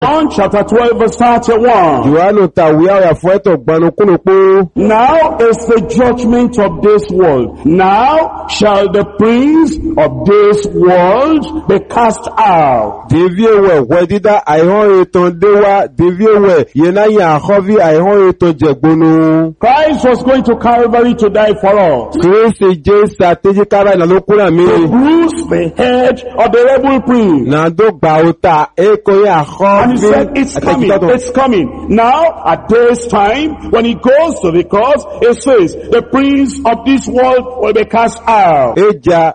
John chapter 12 verse 31. Johannu tàwé àyà fún ẹ̀tọ̀ gbanu kúnupó. Now is the judgment of this world. Now shall the prince of this world be cast out. Devi ewe wedida àìhàn ètò déwà. Devi ewe yena yà àkọ́bí àìhàn ètò jẹ̀gbónú. Christ was going to Calvary to die for us. Kristi Jésù àtẹ́jí kára ìlàlókúnrà mi. To bruise the head of the rebel prince. Nàdó gbà òta èkó yà And he said, àkọ́bí it's coming, àtẹ́jí it's coming. Now, at this time, when he goes to the cross, it says, the prince of this world will be cast out. Eja,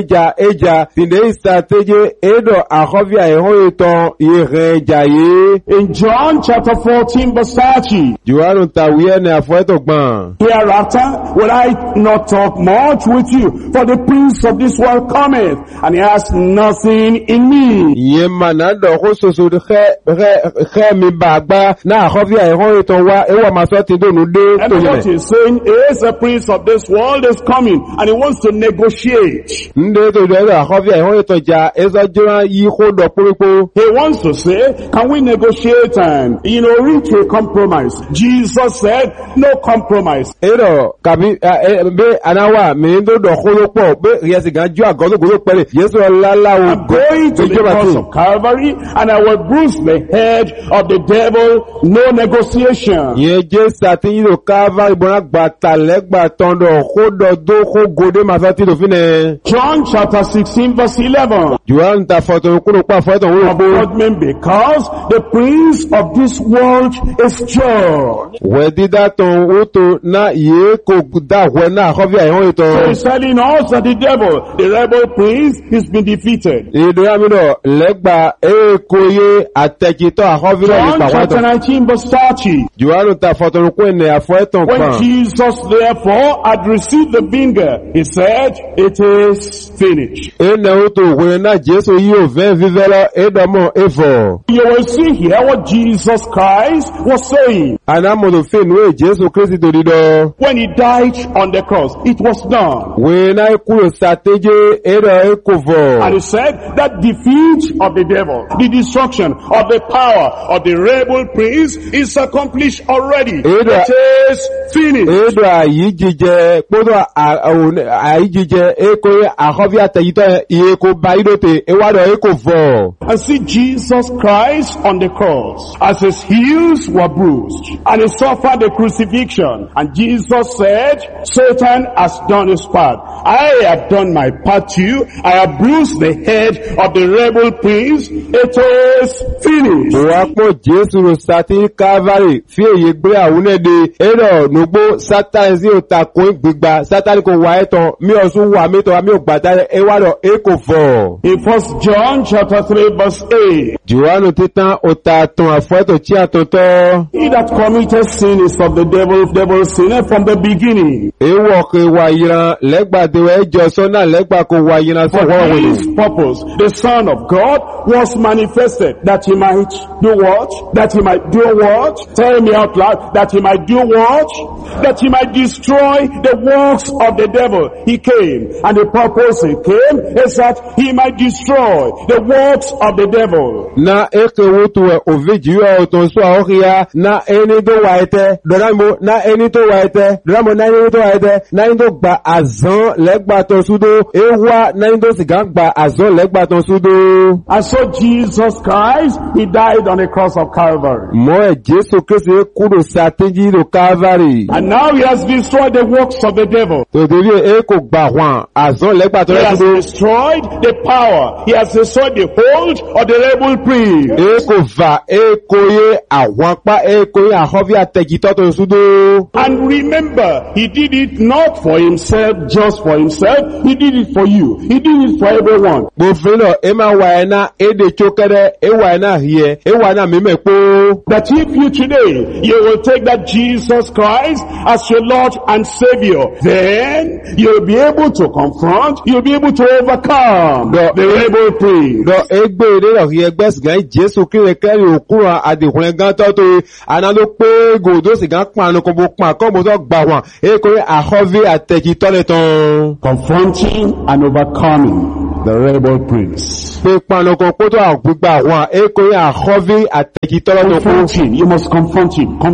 tìndé ìsàtẹ́jí èdò àkọ́bí àìhàn ètò ìrìnjàyé. In John chapter 14 verse 30, Johannu tàwé ẹni àfọ́ ẹ̀tọ̀ gbọ̀n. hereafter will I not talk much with you, for the prince of this world cometh, and he has nothing in me. Ìyẹn mà náà dọ̀ kó soso xẹ́ mi bà gbá náà àkọ́bí àìhàn ètò wa ẹwà máa sọ́ ti dónú dé And tó what yẹn. he's saying is the prince of this world is coming, and he wants to negotiate. Ndé tó dọ̀ ẹ̀rọ àkọ́bí àìhàn ètò jà ẹzọ́ jẹ́wọ́n yí kó dọ̀ púrúpú. He wants to say, can we negotiate and, reach a compromise? Jesus said, no compromise. Ẹ̀rọ kàbí bẹ́ anáwà mi tó dọ̀ kó ló pọ̀ bẹ́ ìyẹsì gan jú àgọ́ tó gbogbo pẹ̀lẹ̀ Jésù ọláláwò I'm going to the cross of Calvary, and I will bruise the head of the devil. No negotiation. Ìyẹn Jésù àti yíò káfà ìbọn àgbàtà lẹ́gbà tọ́ndọ̀ kó dọ̀dọ̀ kó gòdé máa fẹ́ tí lò fínẹ̀. John chapter 16 verse 11. Jùwọ́n ta fọ́tọ̀ kúrò pa fọ́tọ̀ wúrò pó. Judgment because the prince of this world is judged. Wẹ̀ dídá tán ó tó náà yìí kò dáwẹ̀ náà kọ́fí àìhàn ìtọ́. So he's telling us that the devil, the rebel prince, has been defeated. Ìdó yàmínà lẹ́gbà èkóyé àtẹ̀kìtọ́ àkọ́fí náà John nípa chapter wọ́tọ̀. 19 verse 30. Jùwọ́n ta fọ́tọ̀ kó ẹ̀nẹ̀ àfọ́ẹ̀tàn When kan. Jesus therefore had received the vinegar, he said, it is finished. Ẹnẹ̀ ó tó òwe náà Jésù yíò fẹ́ fífẹ́ lọ ẹ̀dọ̀mọ̀ ẹ̀fọ̀. You will see here what Jesus Christ was saying. Anámọ̀dọ̀ fèènú ẹ̀ Jésù Kristi tó dídọ́. When he died on the cross, it was done. Wẹ̀ náà kúrò sàtẹ́jẹ́ ẹ̀dọ̀ ẹ̀kọ̀fọ̀. And he said that defeat of the devil, the destruction of the power of the rebel prince is accomplished already. Ada- It is finished. Ẹ̀dọ̀ àyíjíjẹ kpọ́dọ̀ àyíjíjẹ ẹ̀kọ́ àkọ́bí àtẹ̀yítọ́ ìyẹ́kọ́ bá ìdóte ẹwàdọ̀ ẹ̀kọ̀fọ̀. And see Jesus Christ on the cross as his heels were bruised, and he suffered the crucifixion. And Jesus said, Satan has done his part. I have done my part too. I have bruised the head of the rebel prince. It is finished. Wọ́n pọ̀ Jésù ló sátí Calvary fi èyí gbé àwọn ẹ̀dẹ̀ ẹ̀rọ nùgbó Sátánì sí òtakùn gbígba Sátánì kò wá ẹ̀tàn mí ọ̀sùn wà mí tọ́ mí ògbàtà ẹwàdọ̀ ẹ̀kọ̀fọ̀. In 1 John chapter 3 verse 8. Jòhánù títán òtàtàn àfọ́ẹ̀tọ̀ tí a tọ́tọ́. He that committed sin is of the devil sinned from the beginning. Ewọ̀ kò wà yìran lẹ́gbàdéwẹ̀ ẹjọ́ sọ́nà lẹ́gbà kò wà yìran For sọ́wọ́ wẹ̀lẹ̀. this purpose, the Son of God was manifested, that he might do what? That he might do what? Tell me out loud. That he might do what? That he might destroy the works of the devil. He came, and the purpose he came is that he might destroy the works of the devil. Na eke wotu oveji yo otonso ahokia na eni to waite doramo na eni to waite doramo na eni to waite na eni to gba azan legba to sudo ewa na eni to sigan gba azan legba to sudo. And so Jesus Christ, he died on the cross of Calvary. Mo e Jesu Kristi kúrò sateji lo Calvary. And now he has destroyed the works of the devil. To devi e ko gba wan azan legba to He has sudo. destroyed the power. He has destroyed the hold of the rebel prince. E ko va e koye àwọn pa e koye ahovi ategito to sudo. And remember, he did it not for himself, just for himself. He did it for you. He did it for everyone. Bofino e ma wa ena e de chokere e wa ena hie e wa na mime po. That if you today, you will take that Jesus Christ as your Lord and Savior, then you'll be able to confront, you'll be able to overcome the rebel prince. Do egbe ere lo hie gbes gan Jesu kire keri okura adihun gan to to ana lo pe godo si gan panu ko bo pan ko mo so gba wan e ko ahovi ategito le ton. Confronting and overcoming the rebel prince. Pé panukun kó tó àgbégbà àwọn èkóyè àkọ́bí àtẹ̀kítọ́rọ́ tó kú. Confront him. You must confront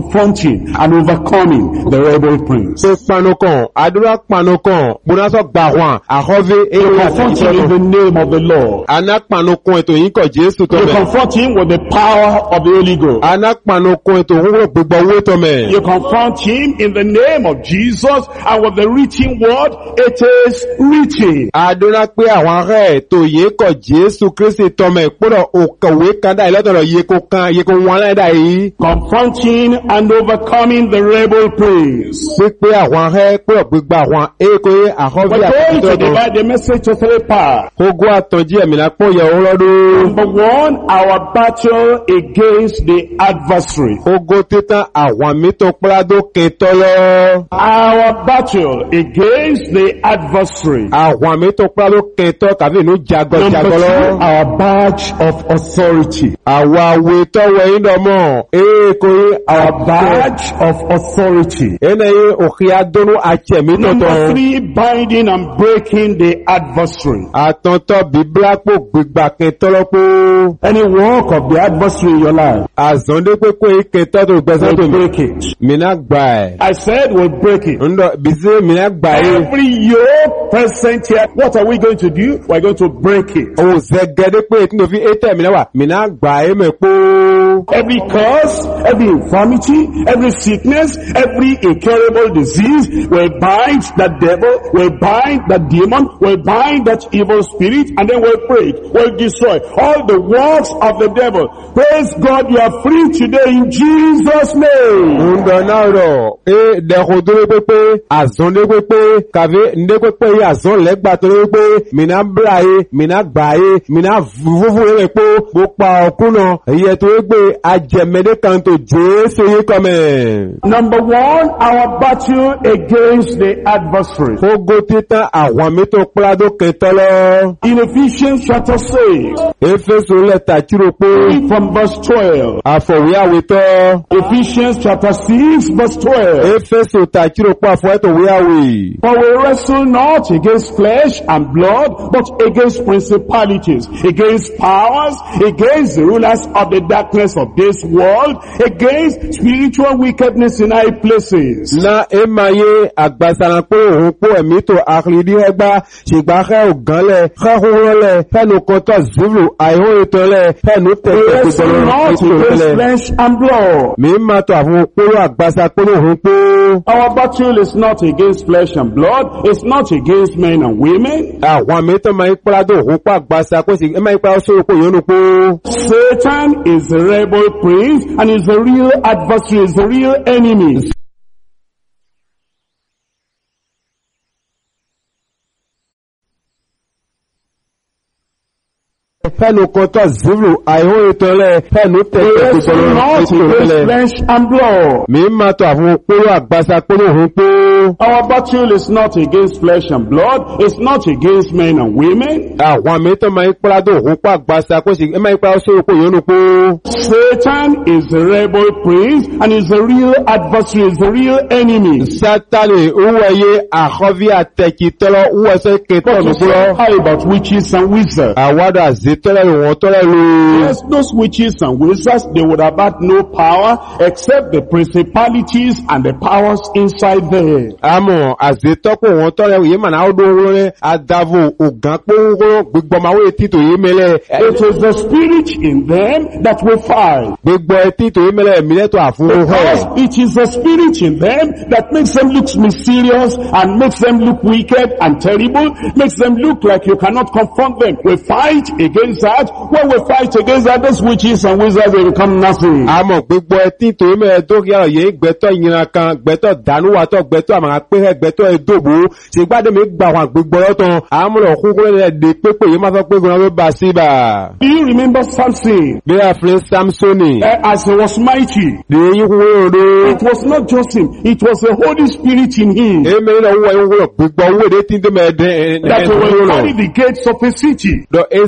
him and overcome him, the rebel prince. Pé panukun, àdúrà panukun, múnásọ̀ gbà wọn àkọ́bí You èkóyè confront him in àtẹ̀kítọ́rọ́. the name of the Lord. Àná panukun ètò yìí kọ̀ Jésù tó You mẹ́. confront him with the power of the Holy Ghost. Àná panukun ètò òwúrọ̀ gbogbo owó tó mẹ́. You confront him in the name of Jesus and with the written word, it is written. Àdúrà pé àwọn ará ètò yìí kọ̀ Jésù Kristi tó mẹ́ kúrò òkèwé kan dá ìlọ́tọ̀rọ̀ yẹ kó wọn láìdá yìí. Confronting and overcoming the rebel prince. Pípé àwọn ará kúrò gbogbo àwọn èkóyè àkọ́bí We're going to àtẹ̀kítọ́rọ́. divide the message to 3 parts. Ogun àtọ̀jí ẹ̀mí lápò yẹ ọlọ́dún. Number 1, our battle against the adversary. Ogun títàn àwọn mítò pẹ́ládó kẹtọ́lọ́. Our battle against the adversary. Àwọn mítò pẹ́ládó kẹtọ́ kàfí inú Number 2, jagọjagọlọ́. our badge of authority. Àwọn àwètọ́wọ̀ ìdọ̀mọ̀ èèkò Our àbáj. badge of authority. Ẹnà yí òkè adónú àjẹ̀mí Number tọ̀tọ̀. 3, binding and breaking the adversary. Àtọ̀ntọ̀ bíblápò gbígbà kẹtọ́lọ́pọ̀. Any work of the adversary in your life, Àzọ́ndé pépé kẹtọ́ tó gbẹ́sẹ̀ tó we'll mi. break it. Mìíràn gbà ẹ̀. I said we'll break it. Ńdọ̀ bìsí mìíràn gbà ẹ̀. Every yoke present here, what are we going to do? We're going to break it. Òun zẹ̀gẹ́dẹ́ pé tí mo fi étẹ̀ mìíràn wà. Mìíràn gbà ẹ̀ mẹ́pọ̀. Every curse, every infirmity, every sickness, every incurable disease, we bind the devil, we bind the demon, we bind that evil spirit, and then we'll break, we'll destroy all the works of the devil. Praise God, you are free today in Jesus' name. Ńdọ̀ náà rọ̀, dẹ̀kùn tó lé pépé, àzọ́n lé pépé, kàfé ndé pépé yí àzọ́n lẹ́gbà tó lé pé, mìíràn bíra yé, mìíràn gbà yé, mìíràn fúfú rẹ̀ pé, bó pa ọkùnà, èyẹ tó lé pé, ajẹ̀mẹ́dẹ́ kan tó Jésù yí kọ́mẹ̀. Number 1, our battle against the adversary. Ogo títàn àwọn mítò pẹ́ládó kẹtọ́lọ́. In Ephesians chapter 6, Éfésù lẹ́tà tíró pé, from verse 12. àfọ̀wé àwètọ́. Ephesians chapter 6 verse 12. Éfésù tà tíró pé àfọ̀wẹ́tòwé àwè. For we wrestle not against flesh and blood, but against principalities, against powers, against the rulers of the darkness of this world, against spiritual wickedness in high places. Na emaye agbasara pé òun pó ẹ̀mí tó àkìlìdí ẹgbá ṣìgbà ẹ́ ògánlẹ̀ ẹ́húnrọ́lẹ̀ fẹ́nu kọtọ̀ zúrù àìhún ìtọ́lẹ̀ fẹ́nu We tẹ̀tẹ̀ wrestle not against flesh and blood. mi máa tó àwọn póró àgbàsá póró òun pó. Our battle is not against flesh and blood, it's not against men and women. Àwọn àmì tó máa ń pọ́ládó òun pó àgbàsá pé sì máa ń pọ́lá sórí pò yónú pó. Satan is the rebel prince and is the real adversary, is the real enemy. Fẹ́nu kọtọ̀ zúrù àìhún ìtọ́lẹ̀ fẹ́nu We tẹ̀tẹ̀ wrestle not against flesh and blood. mi máa tó àwọn póró àgbàsá póró òun pó. Our battle is not against flesh and blood. It's not against men and women. Àwọn àmì tó máa ń pọ́ládó òun pó àgbàsá pé sì máa ń pọ́lá sórí pò yónú pó. Satan is the rebel prince and is the real adversary, is the real enemy. Sátánì uwẹ̀yẹ àkọ́bí àtẹ̀kìtọ́lọ́ uwẹ̀sẹ̀ kẹtọ́ But you say, nìkúrọ́. how about witches and wizards? Àwádà àzítọ́lẹ̀ ìwọ̀n tọ́lẹ̀ ló. Yes, those witches and wizards, they would have had no power except the principalities and the powers inside there. Àmọ́ àzítọ́pọ̀ wọn tọ́lẹ̀ yìí mà náà dún owó rẹ̀ àdàvò ògán pọ́nrọ́ gbígbọ́máwé títò yìí mẹ́lẹ̀. It is the spirit in them that will fight. Gbígbọ́ títò yìí mẹ́lẹ̀ mílẹ̀tọ̀ àfúnwó Because hẹ̀. it is the spirit in them that makes them look mysterious and makes them look wicked and terrible, makes them look like you cannot confront them. We fight against that. When we fight against that, those witches and wizards, they become nothing. Àmọ́ gbígbọ́ títò yìí mẹ́lẹ̀ tó yàrá yìí gbẹ́tọ̀ ìyìnra kan gbẹ́tọ̀ dánúwàtọ̀ gbẹ́tọ̀ àmàrà pé gbẹ́tọ̀ ẹ̀dọ́gbò ṣègbádé mi gbà wọn gbígbọ́ lọ́tọ̀ àmúlò kúkúrẹ́ rẹ̀ dé pépè yìí máa sọ pé gbọ́n ló bá sí bà. Do you remember Samson? Bí a fi Samsoni. As he was mighty, Lè yín kúkúrẹ́ òdo. it was not just him, it was the Holy Spirit in him Èmi náà wọ ìwúrọ̀ gbígbọ́ owó èdè tí ń dé mẹ́ẹ̀dẹ́ that will carry the gates of a city. Lọ ẹ́sẹ̀ hàn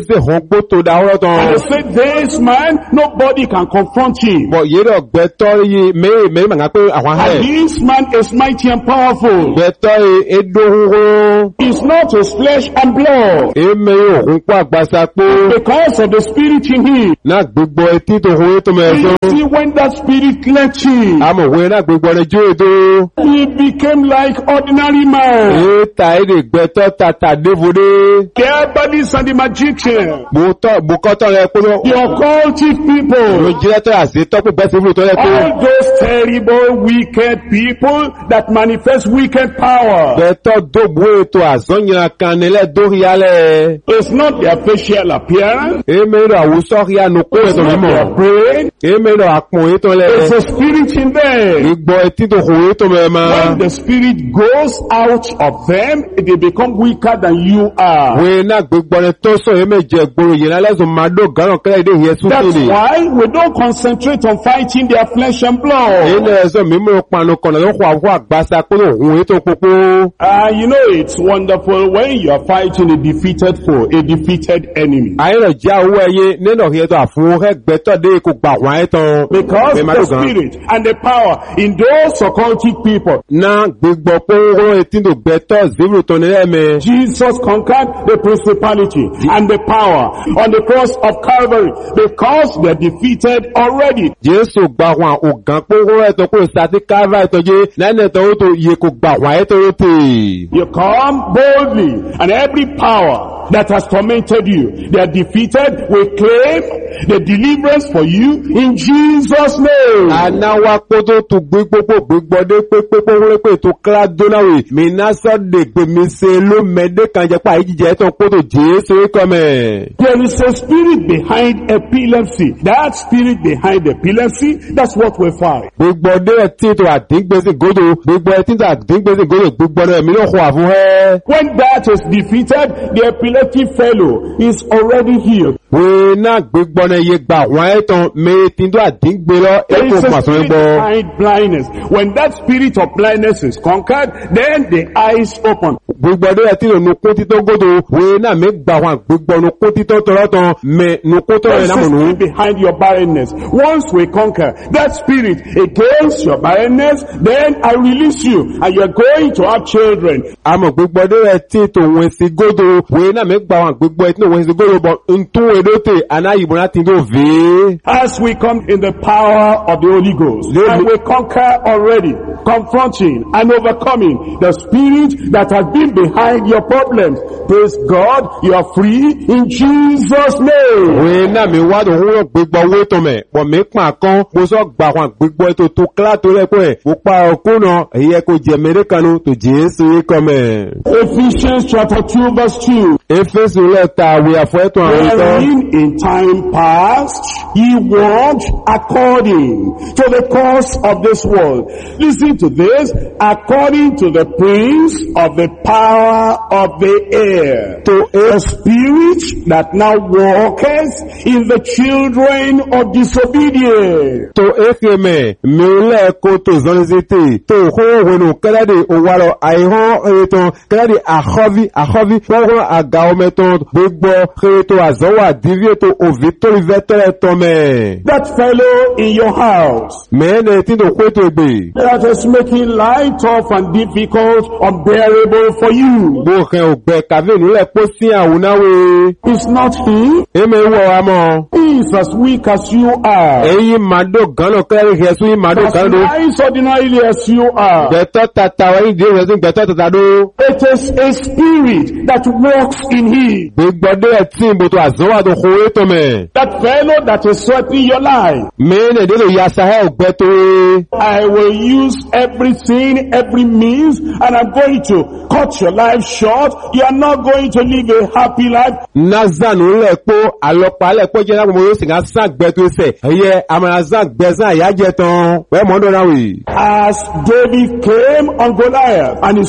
gbó tó dáwọ́rọ́ And tán. they say, this man, nobody can confront him. Bọ̀ yé dọ̀ gbẹ́tọ́ yìí mẹ́rin màgá pé àwọn And hẹ́. this man is mighty and powerful. Gbẹ́tọ́ yìí edóhóró. He's not his flesh and blood. Èmi òkun kó àgbàsá pé Because of the spirit in him. náà gbégbọ́ etí tó hóró tó mẹ́rin tó. See, when that spirit left him, Àmọ̀ òwe náà gbégbọ́ rẹ̀ jó ètò. he became like ordinary man. Ètà èdè gbẹ́tọ́ tàtà dévodé. The herbalists and the magicians, Bùkọ́tọ̀ rẹ̀ pé the occultic people, lójúlẹ́tọ̀ àti tọ́pù bẹ́ẹ̀ sí fún ìtọ́lẹ̀ pé. all those terrible, wicked people that manifest wicked power. Gbẹ́tọ́ dògbò ètò àzọ́nyìnà kan nílẹ̀ dóríyálẹ̀. It's not their facial appearance, Èmi rọ̀ àwùsọ́ rí ànú kó it's ètò not mímọ̀. their brain, Èmi rọ̀ àpọ̀n ètò it's lẹ̀. the spirit in them. Gbígbọ́ etí tó hóró tó mẹ́ma. When the spirit goes out of them, they become weaker than you are. Wé náà gbígbọ́ rẹ̀ tó sọ èmi jẹ gbòòrò yìí náà lẹ́sùn máa dó gánà kẹ́lẹ́ ìdí ìyẹn sún That's sílẹ̀. why we don't concentrate on fighting their flesh and Èyí blood. náà ẹ̀sọ́ mímú panu kọ̀nà ló kọ́ àwọn àgbàsá pé òun ètò pópó. You know, it's wonderful when you are fighting a defeated foe, a defeated enemy. Àyẹ̀rọ̀ já owó ẹyẹ nínú ìyẹn àfún ẹgbẹ́tọ̀ dé kò gbà wọ́n ẹ̀ tán. Because Ẹ máa the dó gan. spirit and the power in those occultic people, Náà gbígbọ́ pé ó rán etí tó gbẹ́tọ̀ zébùrù tó nílẹ̀ mẹ́. Jesus conquered the principality and the power on the cross of Calvary because they're defeated already. Jésù gbà wọn ògàn pé ó rán ẹ̀tọ́ kúrò sátí káfà ìtọ́jú lẹ́nu ẹ̀tọ́ ó tó yẹ kò gbà wọ́n ẹ̀ tó rò tè. You come boldly and every power that has tormented you, they are defeated. We claim the deliverance for you in Jesus' name. Anáwá kótó tó gbígbọ́dé pépépé wọlé pé tó kíra dónáwé mi náà sọ de gbèmí se ló mẹ́dé kan jẹ́ pa ìjíjẹ́ tó kótó Jésù kọ́mẹ̀. There is a spirit behind epilepsy. That spirit behind epilepsy, that's what we find. Gbígbọ́dé ẹtí tó àdíngbèsè gòdò gbígbọ́ ẹtí tó àdíngbèsè gòdò gbígbọ́dé ẹ̀mí ló kọ́ àfún ẹ́. When that is defeated, the epileptic fellow is already healed. Wé náà gbígbọ́dé yẹ gbà wọ́n ẹ̀ tán mẹ́tí tó àdíngbè lọ There ẹ̀kọ́ is a pàṣẹ spirit gbọ́. behind blindness. When that spirit of blindness is conquered, then the eyes open. Gbígbọ́dé ẹtí tó nukú títọ́ gòdò wé náà mi gbà wọn gbígbọ́ nukú títọ́ tọ́rọ́ tán mẹ́ nukú tọ́rọ́ There ẹ̀ is náà a mọ̀ nù. spirit behind your barrenness. Once we conquer that spirit against your barrenness, then I release you and you're going to have children. Àmọ̀ gbígbọ́dé ẹtí tó wọ́n sí gòdò wé náà mi gbà wọn gbígbọ́ ẹtí tó wọ́n sí gòdò bọ̀ ntún èdòtè anáyìnbó náà ti dò vé. As we come in the power of the Holy Ghost, and we conquer already, confronting and overcoming the spirit that has been behind your problems. Praise God, you are free in Jesus' name. Wé náà mi wá tó wúrọ̀ gbígbọ́ owó tó mẹ̀ pọ̀ mí pàn kan mo sọ gbà wọn gbígbọ́ ètò tó kílá tó lẹ́kọ̀ọ́ ẹ̀ mo pa ọkùn náà èyí ẹ̀ kò jẹ́ mẹ́rẹ́kanu tó Jésù yìí kọ́ mẹ́. Ephesians chapter 2 verse 2. Éfésù lẹ́ta àwẹ̀ àfọ́ ẹ̀tọ́ àwọn ìtọ́. Wherein in time past ye walked according to the course of this world. Listen to this. According to the prince of the power of the air. To a spirit that now walketh in the children of disobedience. To éke mẹ́ mi lẹ́ẹ̀kọ́ tó zọ́nizété tó hó wẹnu kẹ́lẹ́dẹ̀ òwárọ̀ àìhán ẹ̀yẹtàn kẹ́lẹ́dẹ̀ àhọ́ví wọ́n àga ọmẹ́tàn gbogbo ẹ̀yẹtò àzọ́wà díríètò òví tó rí vẹ́tẹ́rẹ̀ tán mẹ́. That fellow in your house Mẹ́ẹ̀nẹ̀ tí tó kó tó gbè. that is making life tough and difficult, unbearable for you. Bó kẹ́ ògbẹ́ kàfé nílẹ̀ pọ́ sí àwùnáwé. It's not he. Èmi wọ̀ wá mọ́. He is as weak as you are. Èyí màdó gánà kẹ́rì rẹ̀ sún ìmàdó As gánà. nice ordinarily as you are. Gbẹ̀tọ́ tata wáyé ìdí rẹ̀ sí gbẹ̀tọ́ tata dó. It is a spirit that works in him. Gbígbọ́dé ẹ̀ tí ìbòtò àzọ́wà tó kó ètò mẹ́. That fellow that is threatening your life. Mẹ́ẹ̀nẹ̀ délé ya sahẹ́ ògbẹ́tò. I will use everything, every means, and I'm going to cut your life short. You are not going to live a happy life. Nazanu lẹ́pọ̀ àlọ́pàá lẹ́pọ̀ jẹ́ lápò mọ́ yóò sì ká sàn gbẹ́tò ẹsẹ̀. Ẹyẹ amọ̀nàzán gbẹ̀sán àyájẹ́ tán. Wẹ́ mọ́ dọ́nà wì. As David came on Goliath and he stood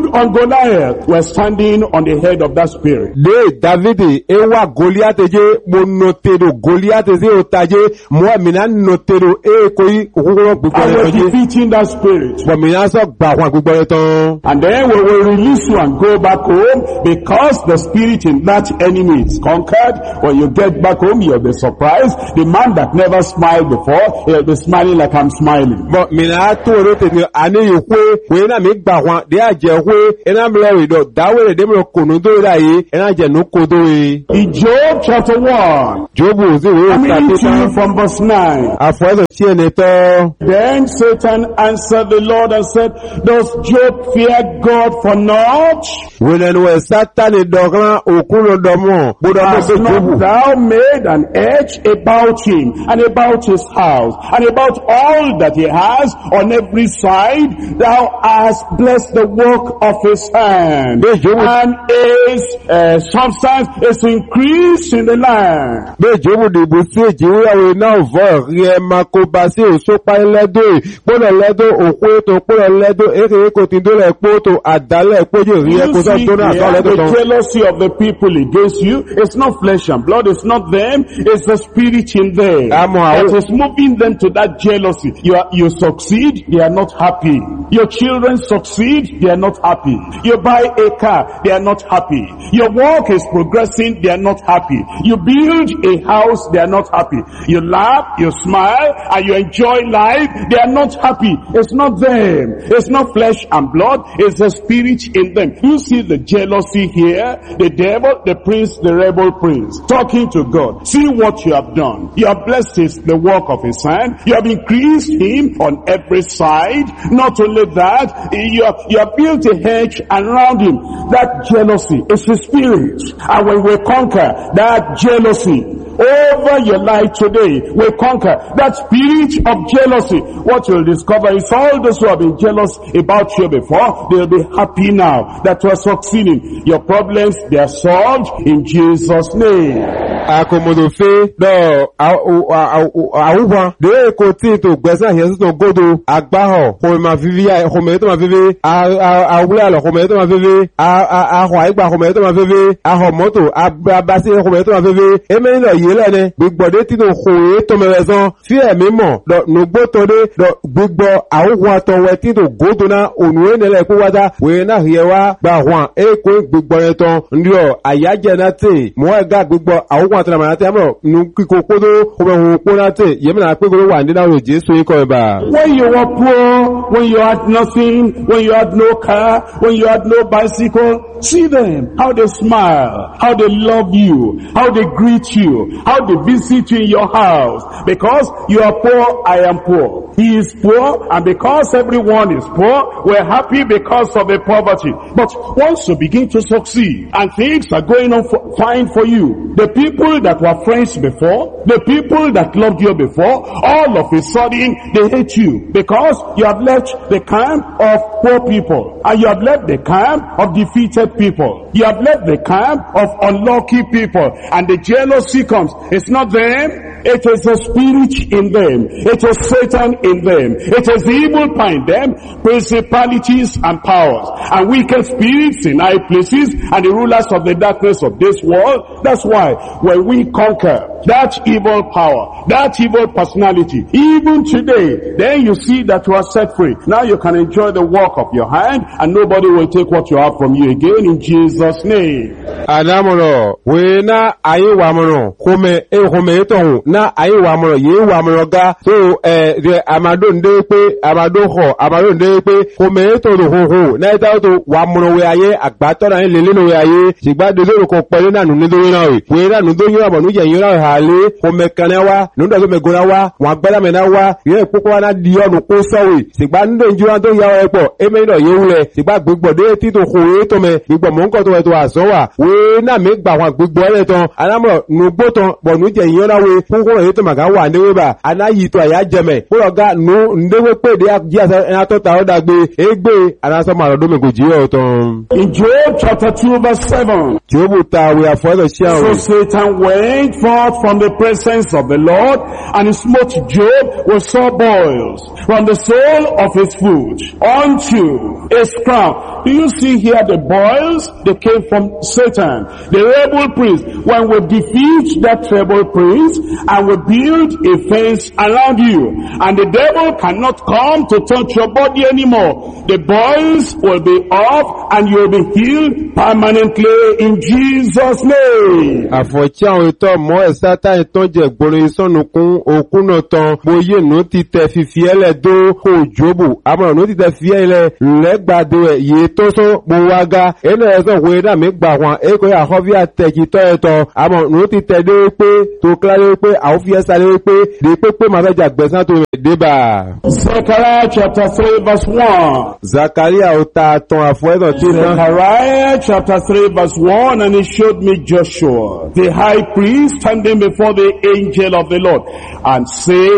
on Goliath were standing on the head of that spirit. Le David ewa Goliath je mo notero Goliath ze otaje mo mina notero koi okukoro gbogbo And we're re je defeating that spirit. mo mina so gba wọn gbogbo re tan. And then we will release you and go back home because the spirit in that enemy is conquered. When you get back home, you'll be surprised. The man that never smiled before, he'll be smiling like I'm smiling. Mo mina to ro te ni ani yokwe we na mi gba wọn de aje we ena mi lo do dawe de mi kunu do ra yi ena je no kodo e. In Job chapter 1, Jobu zi we I'm reading to you ta from verse 9. afo ti ene to. Then Satan answered the Lord and said, does Job fear God for naught? We le no Satan dogan okuno domo bodo mo Has se not Jobu. thou made an edge about him and about his house and about all that he has on every side? Thou hast blessed the work of his hand, Yes, Jobu. and his substance is increased in the land. Be Jobu de bo se jiwa we na vo re ma ko ba se o so pa ledo bodo ledo oku to bodo ledo ere ko tin do le po to adale po je ri You ko so see to na so here, ledo the ton. jealousy of the people against you, it's not flesh and blood, it's not them, it's the spirit in them Amo, that is moving them to that jealousy. You succeed, they are not happy. Your children succeed, they are not happy. You buy a car, they are not happy. Your work is progressing, they are not happy. You build a house, they are not happy. You laugh, you smile, and you enjoy life, they are not happy. It's not them. It's not flesh and blood, it's the spirit in them. You see the jealousy here, the devil, the prince, the rebel prince, talking to God. See what you have done. You have blessed the work of his hand. You have increased him on every side. Not only that, you have built a hedge around him. That jealousy is the spirit. And when we conquer that jealousy over your life today, we conquer that spirit of jealousy. What you'll discover is all those who have been jealous about you before, they'll be happy now that you are succeeding. Your problems, they are solved in Jesus' name. Akomodo fe do awuwa de ko ti to gbesa yen to godo agbaho ko ma vivi ko me to ma vivi awula lo ko me to ma vivi ho igba ko me to ma vivi ho moto abasi ko me to ma vivi e me lo ye le ne gbogbode ti no ko e to me reson fi e mi mo do no gbo to de do gbogbo awuwa to we ti to godo na onu e ne le ko wada we na hie wa gba hwan e ko gbogbo re ton ndio ayaje na te mo ga gbogbo awuwa to na ma te amo nu kiko kodo ko be ho ko na te ye me na pe go wa ndi na ro Jesu ko ba. When you were poor, when you had nothing, when you had no car, when you had no bicycle, see them, how they smile, how they love you, how they greet you, how they visit you in your house. Because you are poor, I am poor. He is poor, and because everyone is poor, we're happy because of the poverty. But once you begin to succeed, and things are going on fine for you, the people that were friends before, the people that loved you before, all of a sudden they hate you because you have left the camp of poor people, and you have left the camp of defeated people. You have left the camp of unlucky people, and the jealousy comes. It's not them. It is the spirit in them. It is Satan in them. It is the evil power in them, principalities and powers, and wicked spirits in high places, and the rulers of the darkness of this world. That's why when we conquer that evil power, that evil personality, even today, then you see that you are set free. Now you can enjoy the work of your hand, and nobody will take what you have from you again, in Jesus' name. Adamono we na ayi wa mono kome to na ayi wa mono ye wa mono ga so de amado nde pe amado nde pe kome to do ho na ta to wa mono we aye agbato na lele no we aye sigba de lo ko pe na nu ni do na we na nu do yin abo nu je yin ra hale kome kan wa nu do me gora wa won agbara me na wa ye popo na di onu ko so we sigba ndo nju an to ya wa po e me do ye wule sigba gbogbo de ti to ho e to me gbogbo mo nko to we to aso wa we na me gba wọn gbogbo ẹlẹ́ tán alámọ̀ nùgbó ton bo nu je yin na we fun ko to maga wa ni we ba anayi to aya jeme bo ga nu ndewe pe de ji asa to ta o dagbe egbe ana so ma do me go ji o ton. In Job chapter 2 verse 7. Job ta we afo do sia So o. Satan went forth from the presence of the Lord, and he smote Job with sore boils from the sole of his foot unto his crown. Do you see here the boils? They came from Satan, the rebel prince. When we defeat that rebel prince and we build a fence around you, and the devil cannot come to touch your body anymore, the boils will be off and you will be healed permanently in Jesus' name. Àfọ̀tí àwọn ìtọ́ mọ́ ẹ̀sá táyì tán jẹ gbòrò ìsọ́nukún òkúnà tán bóyé nù ti tẹ fífi ẹlẹ́ dó kò jóbù àmọ́ nù ti tẹ fi ẹlẹ́ lẹ́gbàdo ẹ̀ yìí tó sọ gbòwága ẹnu ẹ̀sọ́ òwe náà mi gbà wọn èkó àkọ́fí àtẹ̀jì tọ́ ẹ̀tọ́ àmọ́ nù ti tẹ̀ dé pé tó kíláyé pé àwọn fi ẹ̀sá lé pé dé pé màá fẹ́ jà gbẹ̀sán tó rẹ̀ débà. Zechariah chapter 3 verse 1. Zakaria ó ta tán àfọ̀ẹ́sọ̀ tí náà. Zechariah chapter 3 verse 1, and he showed me Joshua, the high priest, standing before the angel of the Lord, and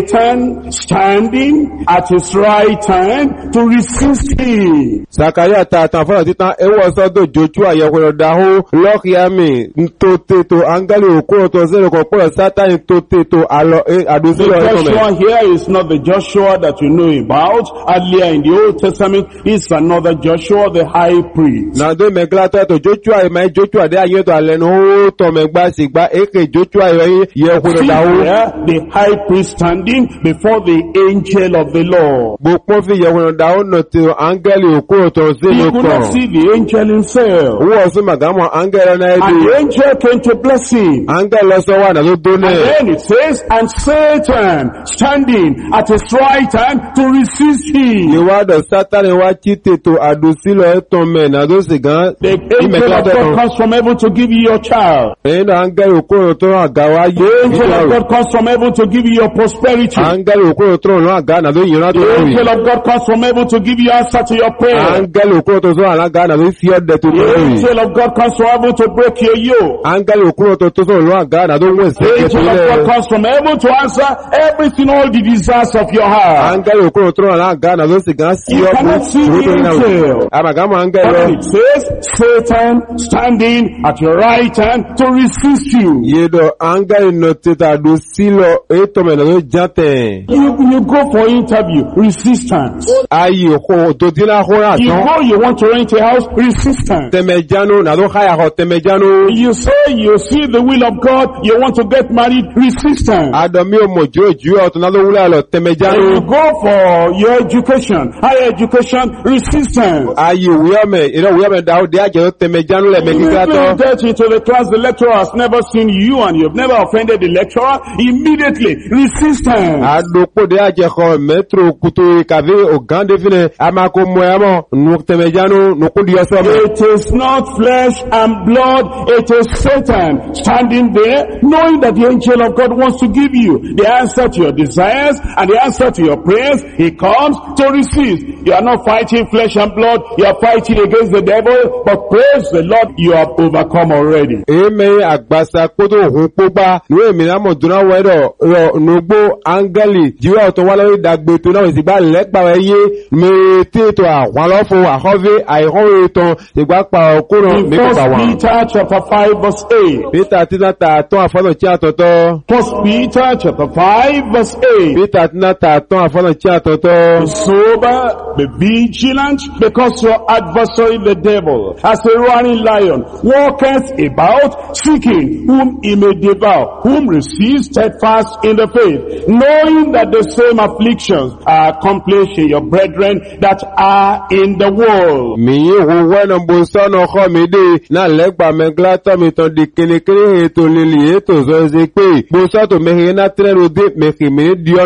Satan standing at his right hand to resist him. Zakaria ta tán àfọ̀ẹ́sọ̀ tí tán ẹwọ́ sọ́dọ̀ Joshua yẹ̀kọ̀rọ̀ dáhó lọ́kìámi tó tètò áńgẹ́lì òkúrò tó zẹ́rẹ̀ kọ̀ pọ̀lọ̀ sátánì tó tètò àdúsílọ̀ The ẹ̀kọ́ mẹ́. Joshua here is not the Joshua that you know about earlier in the Old Testament. It's another Joshua, the high priest. Nàdó mẹ́gbàtọ̀ tó Joshua ìmọ̀ Joshua dé ayé tó alẹ́nu ó tọ̀ mẹ́gbà sígbà èkè Joshua yẹ̀kọ̀rọ̀ dáhó. The high priest standing before the angel of the Lord. Gbogbo fi yẹ̀kọ̀rọ̀ dáhó nà tí áńgẹ́lì òkúrò tó He zẹ́rẹ̀ could not kọ̀. see the angel himself. Owó ọ̀sùn màgámọ̀ áńgẹ́lì náà And dé. the angel came to bless him. Áńgẹ́lì lọ́sọ̀ wà nàdó And dónẹ̀. then it says, and Satan standing at his right hand to resist him. Ìwádọ̀ sátánì wá tí tètò àdúsílọ̀ ẹ̀tọ́ mẹ́ nàdó sì gan. The angel of God comes from heaven to give you your child. Ẹ̀yìn náà áńgẹ́lì òkúrò tó àgá wá yé. The angel of God comes from heaven to give you your prosperity. Áńgẹ́lì òkúrò tó rán àgá nàdó yìnyín tó The rí. angel of God comes from heaven to give you answer to your prayer. Áńgẹ́lì òkúrò tó rán àgá nàdó fi ọ̀dẹ̀ tó The rí. angel of God comes from heaven to break your yoke. Áńgẹ́lì òkúrò tó rán àgá nàdó wọ́n sí The angel of God comes from heaven to answer everything, all the desires of your heart. Áńgẹ́lì òkúrò tó rán àgá nàdó sì gan sí You cannot see the angel. Àmàgámọ̀ áńgẹ́lì. And it says, Satan standing at your right hand to resist you. Yédọ̀ áńgẹ́lì nà tètè àdúsílọ̀ ẹ̀tọ́ mẹ́ nàdó játẹ̀. You go for interview, resistance. Ayé tó dín àkórà You tán. go, you want to rent a house, resistance. Tẹ̀mẹ̀jánu nàdó háyàkọ̀ tẹ̀mẹ̀jánu. You say you see the will of God, you want to get married, resistance. Àdọ̀mí òmòjú òjú ọ̀tún náà ló wúlẹ̀ lọ tẹ̀mẹ̀jánu. And you go for your education, higher education, resistance. Ayé wíọ́mẹ̀ ìrọ̀ wíọ́mẹ̀ dáwó dé àjẹ́ tẹ̀mẹ̀jánu lẹ̀mẹ̀ You kíkà tọ́. get into the class, the lecturer has never seen you and you've never offended the lecturer, immediately, resistance. Àdókò dé àjẹ́ kọ mẹ́tro kutu kàvé ògándé fílẹ̀ àmàkò mọ̀ ẹ̀mọ̀ nù tẹ̀mẹ̀jánu nùkúndì ọ̀sọ́mẹ̀. It is not flesh and blood, it is Satan standing there, knowing that the angel of God wants to give you the answer to your desires and the answer to your prayers. He comes to resist. You are not fighting flesh and blood, you are fighting against the devil, but praise the Lord, you have overcome already. Èémẹ̀ àgbàsà kótó òhun pópá ní èmì náà mọ̀ dúnà wẹ́dọ̀ rọ̀ nùgbó áńgẹ́lì jíwá ọ̀tọ̀ wá lórí ìdàgbé tó náà ìsìgbà lẹ́gbàwẹ́ yé mẹ́rẹ̀tẹ́ ètò àwọn alọ́fún àkọ́fẹ́ àìkọ́wé tán ìgbà pa ọkùnrin In mẹ́kọ̀ọ́pà 1 wọn. Peter chapter 5 verse 8. Peter tínà tààtọ́ àfọ́nà tí àtọ̀tọ́. 1 Peter chapter 5 verse 8. Peter tínà tààtọ́ àfọ́nà tí àtọ̀tọ́. Be sober, be vigilant, because your adversary the devil, as a roaring lion, walketh about, seeking whom he may devour, whom receive steadfast in the faith, knowing that the same afflictions are accomplished in your brethren that are in the world. Mi wo wẹ́nà bó sọ́nà ọkọ̀ mi dé náà lẹ́gbà mẹ́glátọ́ mi tán di kélékélé ètò lílì ètò zọ́ ẹsẹ̀ pé bó sọ́tò mẹ́rin náà tẹ́rù dé mẹ́kì mi di ọ́nù kú sọ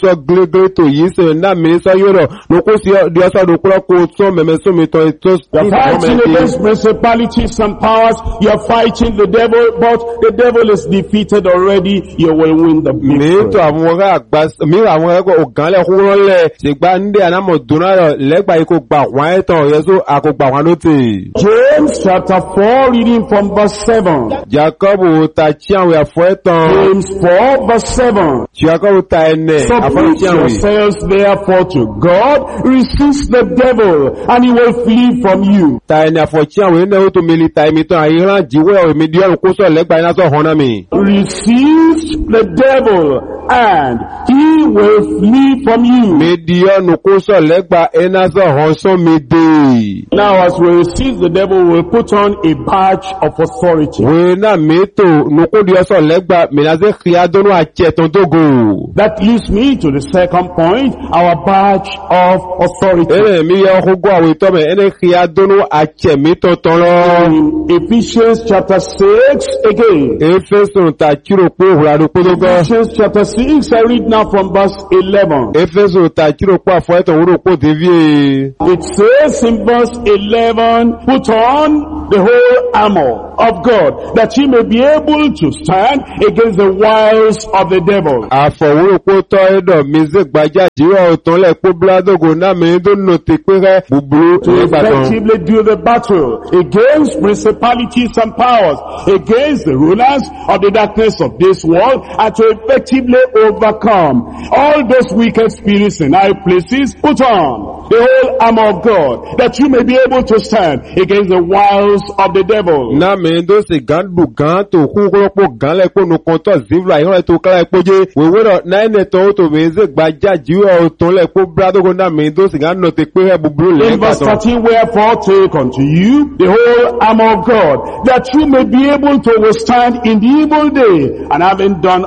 to glegle to yi se na mi so yoro no ko si di oso do kro ko so meme so mi to You're fighting against principalities and powers. You're fighting the devil, but the devil is defeated already. You will win the mi to victory. àwọn ọ̀gá àgbà mi àwọn ẹ̀kọ́ ọ̀gánlẹ̀ kúrò lẹ̀ ṣègbà ndé ànámọ̀ dùnárọ̀ lẹ́gbà ikú gbà wọ́n ẹ̀tàn yẹ́sọ́ àkógbà wọn ló tè. James chapter 4, reading from verse 7. Jacob ta tí àwọn ẹ̀fọ́ ẹ̀tàn. James 4 verse 7. Jacob ta ẹnẹ̀ àfọ́ Submit tí àwọn. yourselves therefore to God. Resist the devil, and he will flee from you. Ta ẹnẹ̀ àfọ̀ tí àwọn ẹnẹ̀ ó tó mi li ta ẹ̀mí tán àyíran jíwẹ́ ọ̀rẹ́ mi di ọ̀rùn kó sọ̀ lẹ́gbà iná sọ̀ hàn náà mi. Resist the devil, and he will flee from you. Mi di ọ̀rùn kó sọ̀ lẹ́gbà iná sọ̀ hàn sọ́ mi dé. Now as we resist the devil, we put on a badge of authority. Wèé náà mi tó nukú di ọ̀sọ̀ lẹ́gbà mìíràn kìí adónú àjẹ̀tàn dógò. That leads me to the second point, our badge of authority. Ene mi yẹ ọkọ̀gọ́ àwọn ìtọ́mẹ̀ ene kìí adónú àjẹ̀mí tọ̀tọ̀ lọ. In Ephesians chapter 6 again. Éfésùn ta kírò pé òhùràdó pódógọ́. Ephesians chapter 6, I read now from verse 11. Éfésùn ta kírò pé àfọ́ẹ́tọ̀ wúrò pò dévíé. It says in verse 11, put on the whole armor of God, that ye may be able to stand against the wiles of the devil. Àfọ̀wúrò pó tọ́ ẹ̀dọ̀ mi zé gbajà jíwọ́ ọ̀tán lẹ̀ pó búládógò náà mi tó nù ti pé rẹ̀ búburú To nígbàtàn. effectively do the battle against principalities and powers, against the rulers of the darkness of this world, and to effectively overcome all those wicked spirits in high places. Put on the whole armor of God, that you may be able to stand against the wiles of the devil. Na mi ndo si gan du gan to kúkúrọ́ pò gan lẹ́pọ̀ nù kan tọ́ zivla ìhọ́n tó kára ẹ̀pọ̀ jẹ́ wèwé rọ̀ náà ẹ̀nẹ̀ tó tó mi zé gbajà jíwọ́ ọ̀tán lẹ́pọ̀ búládógò náà mi ndo si gan nù ti pé rẹ̀ búburú In verse lẹ́gbàtàn. 13, wherefore take unto you the whole armor of God, that you may be able to withstand in the evil day, and having done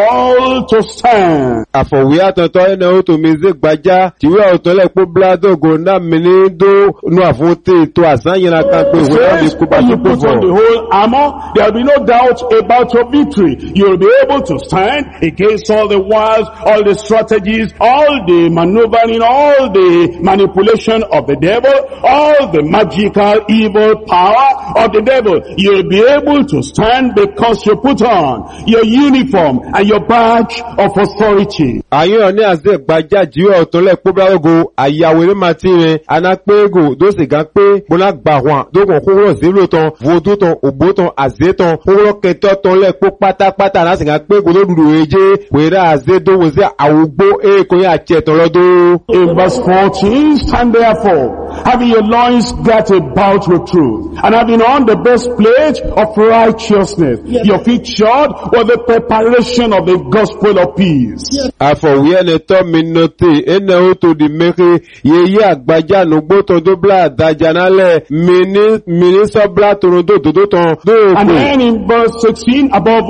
all to stand. Àfọ̀wé àtọ̀tọ̀ ẹ̀nẹ̀ ó tó mi zé gbajà jíwọ́ ọ̀tán lẹ́pọ̀ búládógò náà mi ní dó nù àfóńté tó àsán yẹn kan pé ìwé náà mi kú bá When tó you pé put on the fọ̀. whole armor, there will be no doubt about your victory. You will be able to stand against all the wiles, all the strategies, all the maneuvering, all the manipulation of the devil, all the magical evil power of the devil. You will be able to stand because you put on your uniform and your badge of authority. Àyàn ní àzẹ́ gbajà jíwọ́ ọ̀tán lẹ́pọ̀ búládógò àyàwó ní màtí rẹ̀ anápégò tó sì gan pé bọ́lá gbà wọn dókàn kúrò zílò tán vodó tán òbó tán àzẹ́ tán kúrò kẹtọ́ tán lẹ́pọ̀ pátápátá láti gan pé gòdó dùdù èjé wèrè àzẹ́ dówó sí àwùgbó èkó yẹn àti ẹ̀tàn lọ́dún. In verse 14, stand therefore, having your loins girt about with truth, and having on the breastplate of righteousness, your feet shod with the preparation of the gospel of peace. Àfọ̀wé ẹni tọ́ mi nọ́tì ẹnẹ ó tó di mẹ́kẹ́ yẹyẹ àgbájá nùgbó tán tó bla àdájà nálẹ̀ mi ní sọ́bla tòròdó dòdó tán And dóòkù. then in verse 16, above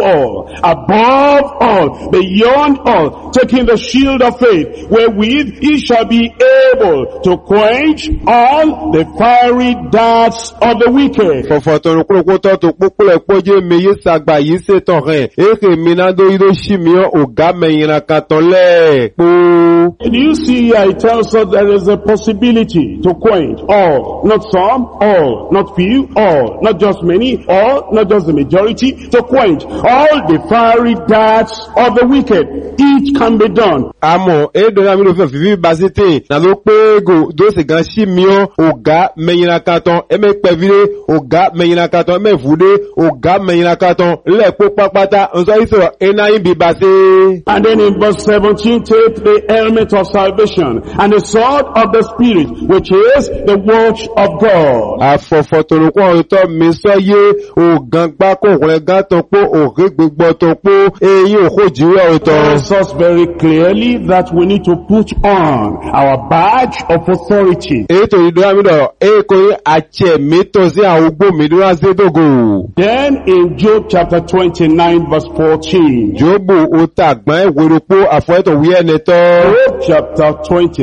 all, beyond all, taking the shield of faith, wherewith ye shall be able to quench all the fiery darts of the wicked. Fọ̀fọ̀ tọ̀rọ̀ kúròkó tọ́ tó pópólẹ̀ pójé mi yí sàgbà yí sé tán rẹ̀. Èkè mi náà dó yídó sí mi ọ̀gá mẹ̀yìnrà kan tán lẹ́ẹ̀pọ̀. And you see here it tells us there is a possibility to quench all, not some, all, not few, all, not just many, all, not just the majority, to quench all the fiery darts of the wicked. Each can be done. Àmọ́, èdè mi ló fẹ́ fífi basité, nà ló pé ego dó sì gan sí mi ọ̀gá mẹ̀yìnrà kan tán, ẹ̀mẹ́ pẹ̀vílé, ọ̀gá mẹ̀yìnrà kan tán, ẹ̀mẹ́ fúdé, ọ̀gá mẹ̀yìnrà kan tán, lẹ́ẹ̀pọ̀ pápátá, ǹsọ́ ìṣòro, ẹ̀nà yìí bí basé. And then in verse 17, take the helmet of salvation and the sword of the Spirit, which is the word of God. Àfọ̀fọ̀tòròkọ́ ọ̀tọ́ mi sọ yé ògán gbákò rẹ̀ gán tán pó òrí gbogbo tán pó èyí òkú jíwẹ́ ọ̀tọ̀. Tells us very clearly that we need to put on our badge of authority. Ètò ìdúrámídọ̀ èkó àjẹ́ mítọ̀ sí àwọn ogbó mìíràn zédógò. Then in Job chapter 29 verse 14, Jóbù òtà àgbọ́n ìwòròpó àfọ́ẹ́tọ̀ wí ẹni tọ́. Job chapter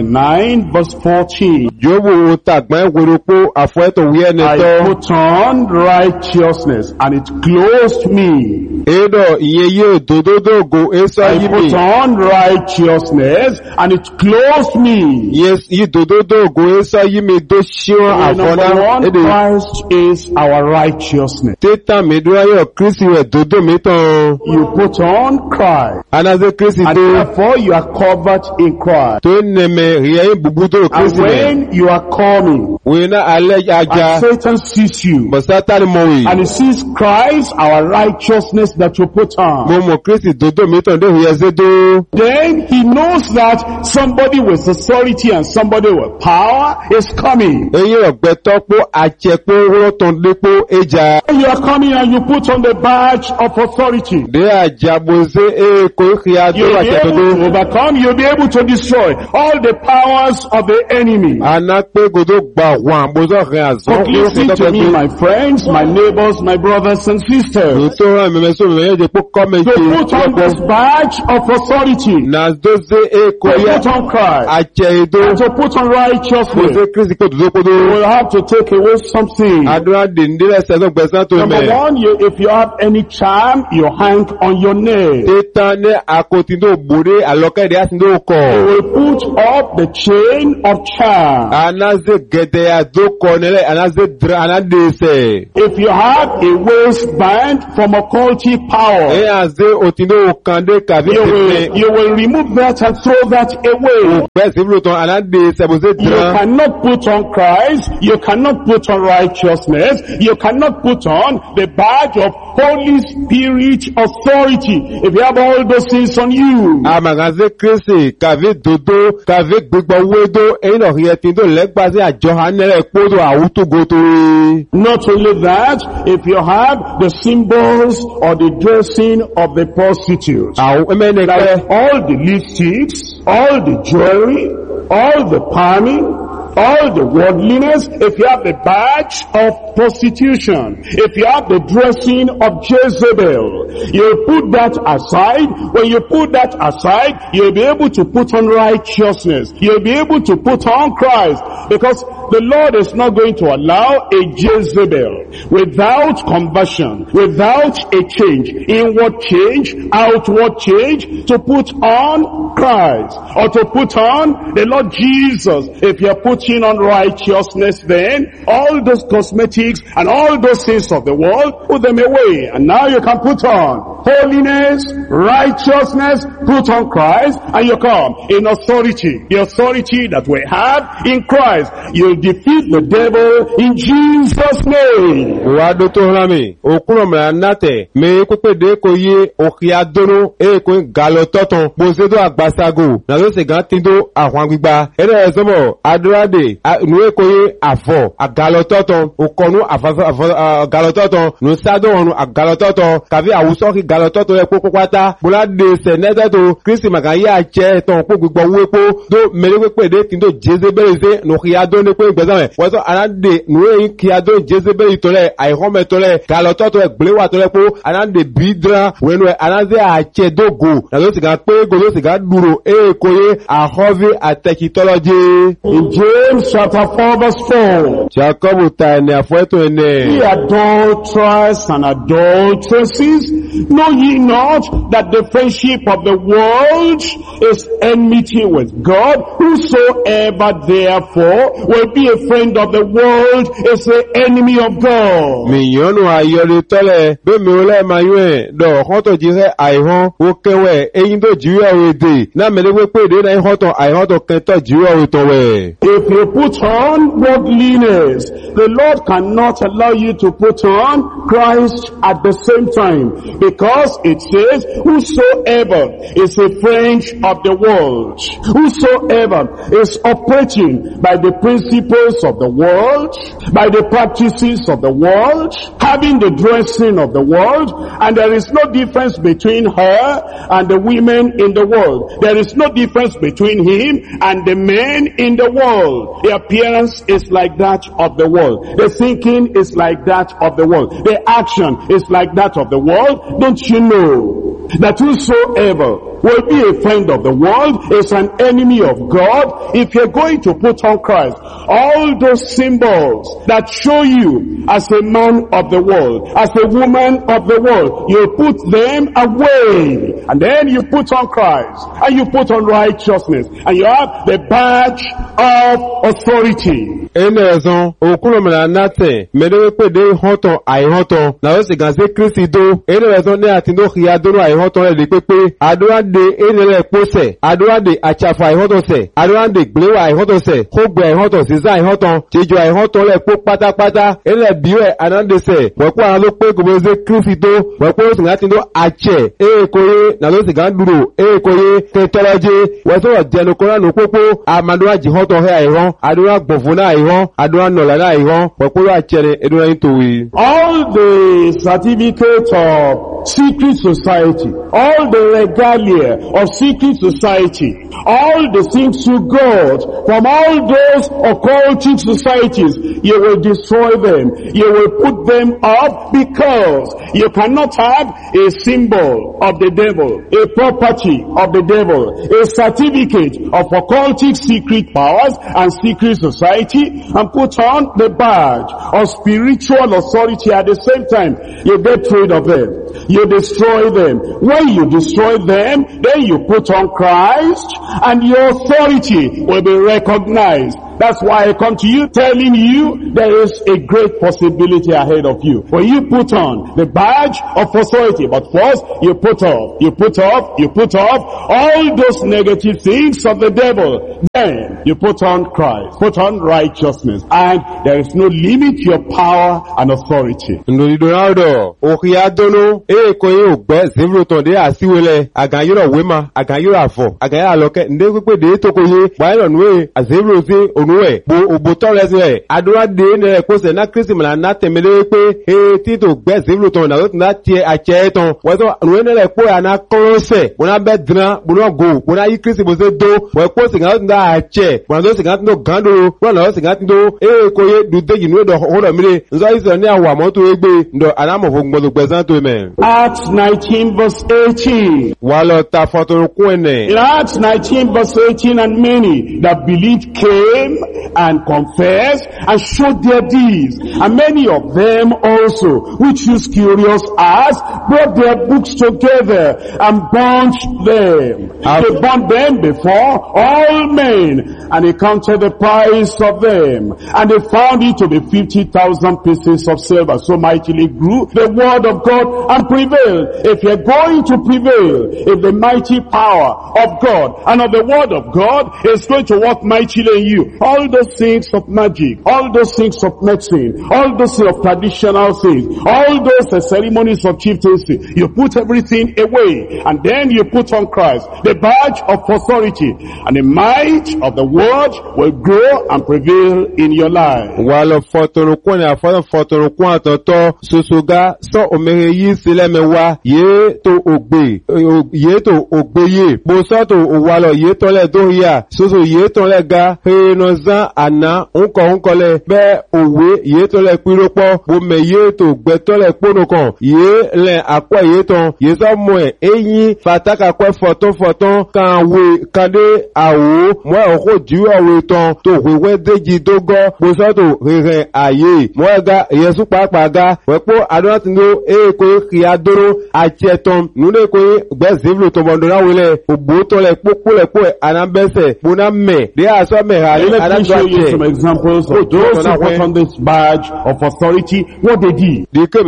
29 verse 14. Jobu tagba egwerupo afweto I wieneto. put on righteousness and it clothed me. Edo iye dododo go esa I put yimi. on righteousness and it clothed me. Yes, yi dododo go esa yimi do shiwa Number afona. one, Ede Christ is our righteousness. teta medura yo Kristi we dodo meton. You put on Christ, Anaze Kristi and do. therefore you are covered in Christ. To neme riye bubudo And Kristi me. when you are coming, Wena ale and aja. Satan sees you, Basata mowi. and he sees Christ, our righteousness that you put on, Mo Kristi dodo meton de huyeze do. then he knows that somebody with authority and somebody with power is coming. Eyin ogbeto po achepo roton lepo eja. You are coming and you put on the badge of authority. De ajaboze e ko khia do You'll be able achepo. to overcome, you'll be able to destroy all the powers of the enemy. Anape godo gba wan bozo rin azon. But listen to me, my friends, my neighbors, my brothers and sisters. To ran me so me je po comment. To put on this badge of authority, Na doze e ko to ya put on Christ, ache do. and to put on righteousness, Boze Kristi ko dodo ko you do. will have to take away something. Adura de ndile se so gbesan to Number me. one, if you have any charm, you hang on your nail. Etan ne akotindo bore aloke de asindo You ko. will put up the chain of charm. Anaze gede ya do ko nele anaze dra anade se. If you have a waistband from occultic power, E aze otindo kande kavi tete. you will remove that and throw that away. Bẹ́ẹ̀ sí lóòótọ́ aládé ṣẹ̀bùsẹ̀ You dìran. cannot put on Christ, you cannot put on righteousness, you cannot put on the badge of Holy Spirit authority if you have all those things on you. Àmàgàzé Kristi kàvé dodo kàvé gbígbọ́ wédó ẹ̀yìn ọ̀hìn ẹ̀tìn tó lẹ́gbà sí àjọ hanẹ́rẹ̀ kódò àwútógótó. Not only that, if you have the symbols or the dressing of the prostitute, Àwọn ẹmẹ́ni like pẹ́ all the lipsticks, all the jewelry, all the palming, all the worldliness, if you have the badge of prostitution, if you have the dressing of Jezebel, you put that aside. When you put that aside, you'll be able to put on righteousness. You'll be able to put on Christ, because the Lord is not going to allow a Jezebel without conversion, without a change, inward change, outward change, to put on Christ or to put on the Lord Jesus. If you're putting on righteousness, then all those cosmetics and all those things of the world, put them away. And now you can put on holiness, righteousness, put on Christ, and you come in authority. The authority that we have in Christ. You'll defeat the devil in Jesus' name. Wàdó tó hàn mí, òkúrò mìíràn nátẹ̀, mi pípédé kò yé òkè adónú, èkó gàlọ́ tọ́tàn, bòsédó àgbàságò, nàdó sì gán tíndó àwọn gbígba. Ẹ̀rẹ́ ẹ̀sọ́mọ̀, adúrádè, nù èkó yé àfọ̀, àgàlọ́ tọ́tàn, òkọ̀nù àgàlọ́ tọ́tàn, nù sádó ọ̀nù àgàlọ́ tọ́tàn, kàfí àwùsọ́kì gàlọ́ tọ́tàn ẹ̀kó pátá, bùládé sẹ̀nẹ́tẹ̀tò, Kristi màkà yé àjẹ́ ẹ̀tàn pò gbígbọ́ wépo, dó mẹ́lẹ́ pípédé tíndó Jezebeli nùkì adóní pé gbẹ̀sán wọ́n anáde nùwé kí adó Jezebeli tọ́lẹ̀ àìhọ́mẹ tọ́lẹ̀ gàlọ́tọ́ tọ́lẹ̀ gbéléwà tọ́lẹ̀ pé anáde bídra wẹ́nu ẹ̀ anáde àtsẹ̀dógò nàdó sìgá pé gòdó sìgá dúró èkóyé àhọ́ví àtẹ̀kítọ́lọ́jì. In James chapter 4 verse 4. Jacob ta ẹni àfọ́ẹ́tò ẹni. Ye adulterers and adulteresses, know ye not that the friendship of the world is enmity with God? Whosoever therefore will be a friend of the world is the enemy of God. Mìyànnù ayọ̀lẹ̀ tọ́lẹ̀ bẹ́ẹ̀ mi ò lẹ́ẹ̀ máa yún ẹ̀ dọ̀ ọ̀kọ́tọ̀ jíṣẹ́ àìhán ó kẹwẹ́ eyín tó jíwẹ́ òde náà mẹ́lẹ́ pé èdè náà ìhọ́tọ̀ àìhọ́tọ̀ kẹtọ̀ jíwẹ́ òtọ̀ wẹ̀. If you put on worldliness, the Lord cannot allow you to put on Christ at the same time, because it says, whosoever is a friend of the world, whosoever is operating by the principles of the world, by the practices of the world, having the dressing of the world, and there is no difference between her and the women in the world. There is no difference between him and the men in the world. The appearance is like that of the world. The thinking is like that of the world. The action is like that of the world. Don't you know that whosoever will be a friend of the world, is an enemy of God. If you're going to put on Christ, all those symbols that show you as a man of the world, as a woman of the world, you put them away. And then you put on Christ, and you put on righteousness, and you have the badge of authority. Ene raison, okulo mena nate, medewe pede honton ay honton, na ose ganse Kristi do, ene raison ne atindo khia dono ay honton le pepe, adoa de ene le pose, adoa de achafa ay honton se, adoa de glewa ay honton se, khogbe ay honton siza ay honton, tijo ay honton le po pata, ene biwe anande se, wako an lo pe gomeze Kristi do, wako ose ngatindo ache, koye, na ose ganduro, koye, tetoloje, waso jeno kora no popo, amadoa ji honton he ay hon, adoa gbofuna ay hon, adoa nolala ay hon, wako achere, edoa intowi. All the certificates of secret society, all the regalia of secret society, all the things you got from all those occultic societies, you will destroy them. You will put them up, because you cannot have a symbol of the devil, a property of the devil, a certificate of occultic secret powers and secret society, and put on the badge of spiritual authority at the same time. You get rid of them. You destroy them. When you destroy them, then you put on Christ, and your authority will be recognized. That's why I come to you telling you there is a great possibility ahead of you. When you put on the badge of authority, but first you put off all those negative things of the devil. Then you put on Christ, put on righteousness, and there is no limit to your power and authority. Ndolidonado, okiadono, koye ogbe zevroton de asiwele, aganyiro wema, aganyiro afo, aganyiro aloke, ndekwe de tokoye, bailo nwe, azevroze, onwe, bo obotoleze, adora de ne kose na Kristi mala na temele pe, tito gbe zevroton na rot na tie acheton, wazo nwe ne le po ana konse, bona bedran, bona go, bona yi Kristi boze do, we ko singa na ache, bona do singa no gando, bona do singa ndo, koye dude yinu do hodo mire, nzo iso ni awa moto egbe, ndo anamo fo gbodo gbezan to men. Acts 19 verse 18. Walo ta foto kwene. In Acts 19 verse 18, and many that believed came and confessed and showed their deeds. And many of them also, which is curious as, brought their books together and burnt them. They burnt them before all men, and they counted the price of them. And they found it to be 50,000 pieces of silver. So mightily grew the word of God and prevailed. If you're going to prevail, if the mighty power of God and of the word of God is going to work mightily in you, all those things of magic, all those things of medicine, all those things of traditional things, all those ceremonies of chieftaincy, you put everything away, and then you put on Christ, the badge of authority, and the might of the word will grow and prevail in your life. Walo fotorokwane afada fotorokwane toto susuga so omereyi silemewa ye to ogbeye boso to owalo ye to le doria susu ye to le ga enoza ana unko le be owe ye to le piropo bo me ye to gbe to le ponokan ye le akwa ye ton ye so mo eyin fataka kwa foton kan we kade awo mo oko ju awo ton to wewe deji dogo boso to rere aye mo ga yesu papa ga wepo adonatindo ko kiadoro acheton nune ko gbe zivlo to bondora wele ogbo to le popo anambese bona me they are so me hali Let me show you some examples of those who put on this badge of authority, what they did.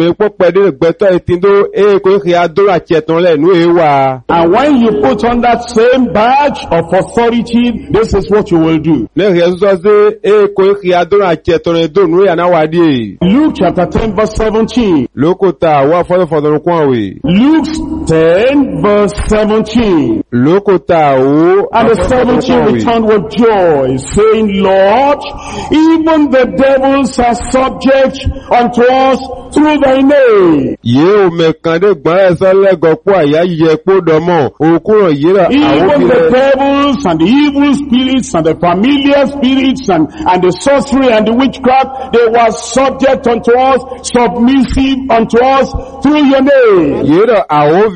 And when you put on that same badge of authority, this is what you will do. Luke chapter 10 verse 17. Luke 10 verse 17. And the 17 returned with joy, saying, Lord, even the devils are subject unto us through thy name. Even the devils and the evil spirits and the familiar spirits and the sorcery and the witchcraft, they were subject unto us, submissive unto us through your name.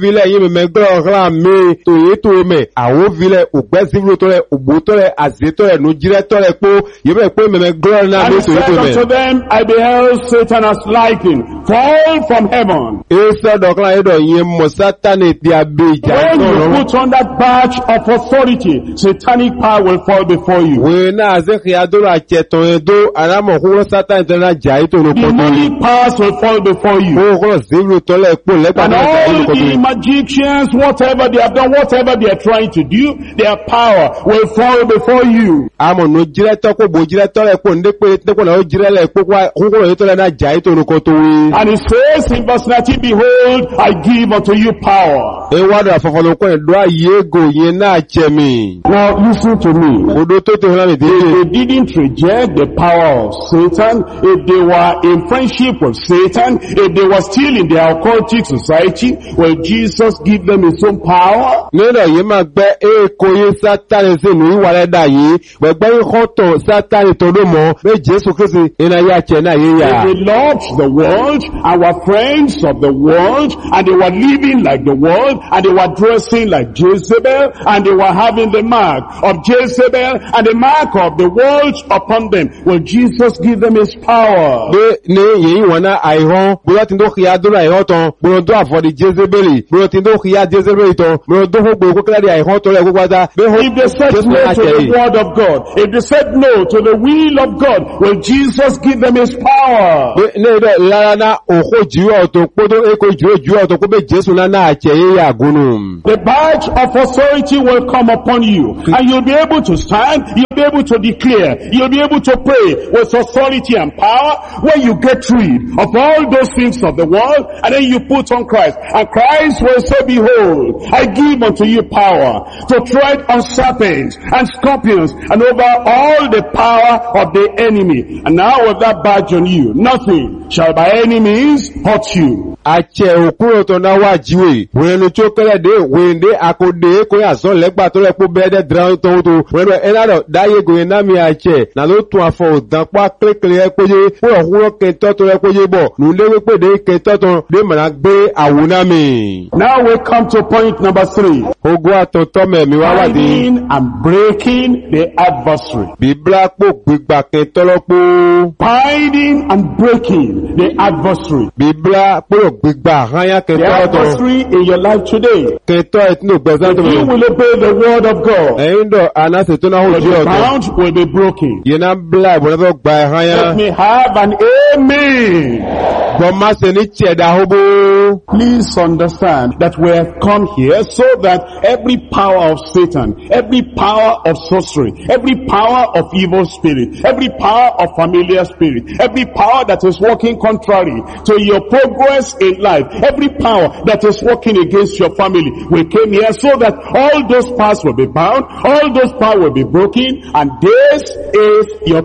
vile yime meglo gra me to yeto me awo vile ugbezivlo tole ubutole azetole nujiretole po yime po me meglo na me to yeto me. And said unto them, I beheld Satan as lightning fall from heaven. Esa dokla edo yemo satani ti abeja. When you put on that badge of authority, satanic power will fall before you. We na azeki adoro acheton edo aramo huro satani tena jaito no koto. Demonic powers will fall before you. O huro zivlo tole po lepa And na all jaito the koto. magicians, whatever they have done, whatever they are trying to do, their power will fall before you. Amo no jireto ko bo jireto le po ndepe te ko na o jirele po kwa huro yeto na jaito no koto we. And it says in verse 19, behold, I give unto you power. E wada afofolo ko do ayego yen na chemi. Now listen to me. Odo to te na me If they didn't reject the power of Satan, if they were in friendship with Satan, if they were still in their occultic society, will Jesus give them his own power? nínú yìí máa gbẹ́ èkó yé sátánì sí ìlú ìwàlẹ̀ dà yìí gbẹ̀gbẹ́ yìí kọ́tọ̀ sátánì tó ló mọ́ pé jésù kristi iná yá jẹ náà yé yá. They loved the world and were friends of the world, and they were living like the world, and they were dressing like Jezebel, and they were having the mark of Jezebel and the mark of the world upon them. Will Jesus give them his power? ní yìí wọn náà àìhán bóyá tí tó kìí adúrà àìhán tán bóyá tó àfọ̀dí jezebeli bóyá tí tó kìí jezebeli tán bóyá tó fún gbogbo kíláàdì àìhán tó rẹ̀ gbogbo pátá. If they said no to the word of God, if they said no to the will of God, will Jesus give them his power? ní ìdọ̀ lára náà òkú jùlọ tó kó tó éko jùlọ tó kó bẹ́ jésù náà náà àjẹ́ yé àgúnnù. The badge of authority will come upon you, and you'll be able to stand, you'll be able to declare, you'll be able to pray with authority and power when you get rid of all those things of the world, and then you put on Christ. And Christ will say, behold, I give unto you power to tread on serpents and scorpions and over all the power of the enemy. And now with that badge on you, nothing shall by any means hurt you. Àjẹ́ òkúrò tó náà wà jíwé, wẹ́nu tó kẹ́lẹ̀ dé, wẹ́ndé àkódé kó yà sọ lẹ́gbà tó lẹ́pọ̀ bẹ́ẹ̀dẹ̀ dìrán tó tó, wẹ́nu ẹ̀nàdọ̀ dáyé gòyè náà mi àjẹ́, nà ló tún àfọ̀ òdàpá kékeré ẹ̀pẹ́yé, fún ọ̀húnrọ̀ kẹtọ́ tó lẹ́pẹ́yé bọ̀, nù léwé pèdé kẹtọ́ tó dé mọ̀nà gbé àwòrán mi. Now we come to point number 3. Ogun àtọ̀tọ̀ mẹ̀mí wá wà dé. Binding and breaking the adversary. Bíblá pò gbígbà kẹtọ́ lọ́pọ̀. Binding and breaking the adversary. Bíblá pò gbígbà hányá The kẹtọ́ lọ́tọ̀. adversary in your life today. Kẹtọ́ ẹ̀tínú gbẹ̀sán tó If you mọ̀. will obey the word of God, Ẹ̀yìn dọ̀ anáṣẹ tó náà ó the jí ọ̀tọ̀. bound will be broken. Yìí náà bíblá ìbọn tó gbà ẹ̀ hányá. Let me have an amen. Gbọmásẹ̀ ní tiẹ̀dá hóbó. Please understand that we have come here so that every power of Satan, every power of sorcery, every power of evil spirit, every power of familiar spirit, every power that is working contrary to your progress in life, every power that is working against your family, we came here so that all those powers will be bound, all those powers will be broken, and this is your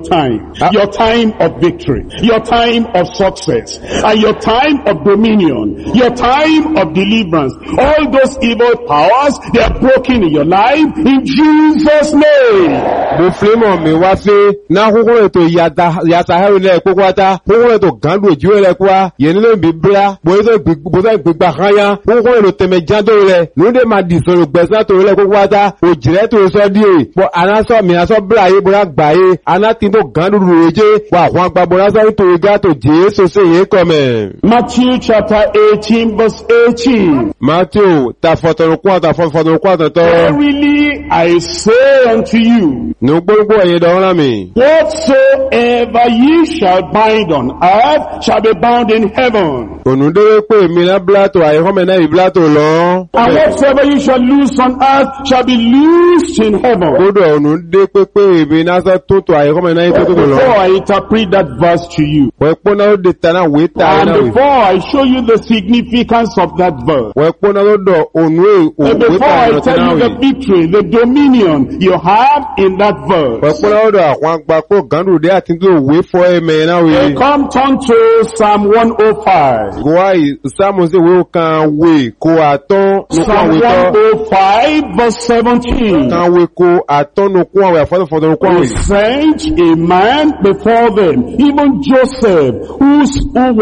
time of victory, your time of success, and your time of dominion, your time of deliverance. All those evil powers, they are broken in your life in Jesus' name. Mo fílímọ̀ mi wá fẹ́ náà kúkúrò ètò yàtà ẹ̀rù ilẹ̀ ẹ̀kọ́ wáta, kúkúrò ètò gàndù òjú ilẹ̀ ẹ̀kọ́ yẹn nílò bíbélà, bóyá gbígbà hányá, kúkúrò ètò tẹ̀mẹ̀já tó rẹ̀, lóde máa dìsọ̀rọ̀ gbẹ̀sán tó rẹ̀ kókó wáta, òjìrẹ́ tó sọ díè, bọ́ anásọ̀ mi asọ́ bíra yé bọ́lá gbà yé, anátí tó gàndù rèjé, wà àwọn agbábọ́lá sọ́rí tó igá tó jésù sí yé kọ́mẹ̀. Matthew chapter 18 verse 18. Matthew, ta fọ̀tọ̀rọ̀kún àtàtọ̀. Verily I say unto you, Ní gbogbo ẹ̀yẹ dọ̀rọ̀ mi. whatsoever ye shall bind on earth shall be bound in heaven. Ònúdéré pé mi ná bílátò àìhọ́mẹ̀ náà ìbílátò lọ. And whatsoever ye shall loose on earth shall be loosed in heaven. Kódò ònúdé pé mi náà sọ tótó àìhọ́mẹ̀ náà ìtótó lọ. Before I interpret that verse to you, Wẹ̀pọ̀ náà ó dé tànà wé tàà and náà wé. before I show you the significance of that verse, Wẹ̀pọ̀ náà ó dọ̀ ònú and wé before tàà I náà tell náà you wé. the victory, the dominion you have in that verse, Wẹ̀pọ̀ náà ó dọ̀ àwọn agbapò gàndù dé àti tó wé fọ́ ẹ̀mẹ̀ náà wé. we come turn to Psalm 105. Gọ́wá ìsáàmù sí wé kan wé kó àtọ́ nukú Psalm àwé tọ́. 105 verse 17. Kan wé kó àtọ́ nukú àwé àfọ́tọ̀fọ́tọ̀ nukú He àwé. sent a man before them, even Joseph, who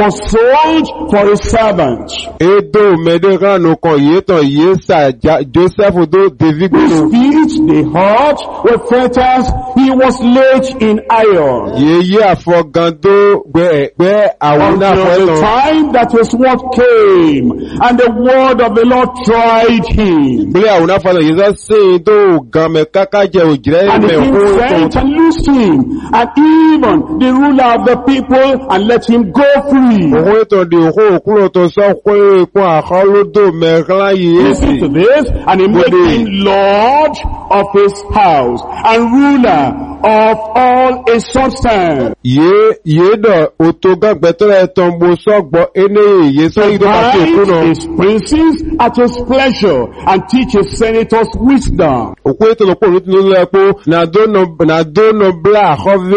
was sold for a servant. Edo medekanu kan yetan yesa Joseph do David His gbinu. feet, the heart, were fetters. He was laid in iron. Yeye afogando gbe awon na Until the fo time that his word came, and the word of the Lord tried him. Bile awon na fo Yesa se do gan me kaka je ojire And the me king sent and loosed him, and even the ruler of the people, and let him go free. Oho to di oho okulo to so ko ipun akolodo me kan Listen to yesi. this, and he made him Lord of his house, and ruler of all his substance. Ye do otoga gbetore tombo so gbo ene ye so ido ba se Bind kuno. his princes at his pleasure, and teach his senators wisdom. Okwe to lo po ninu lepo na do no bla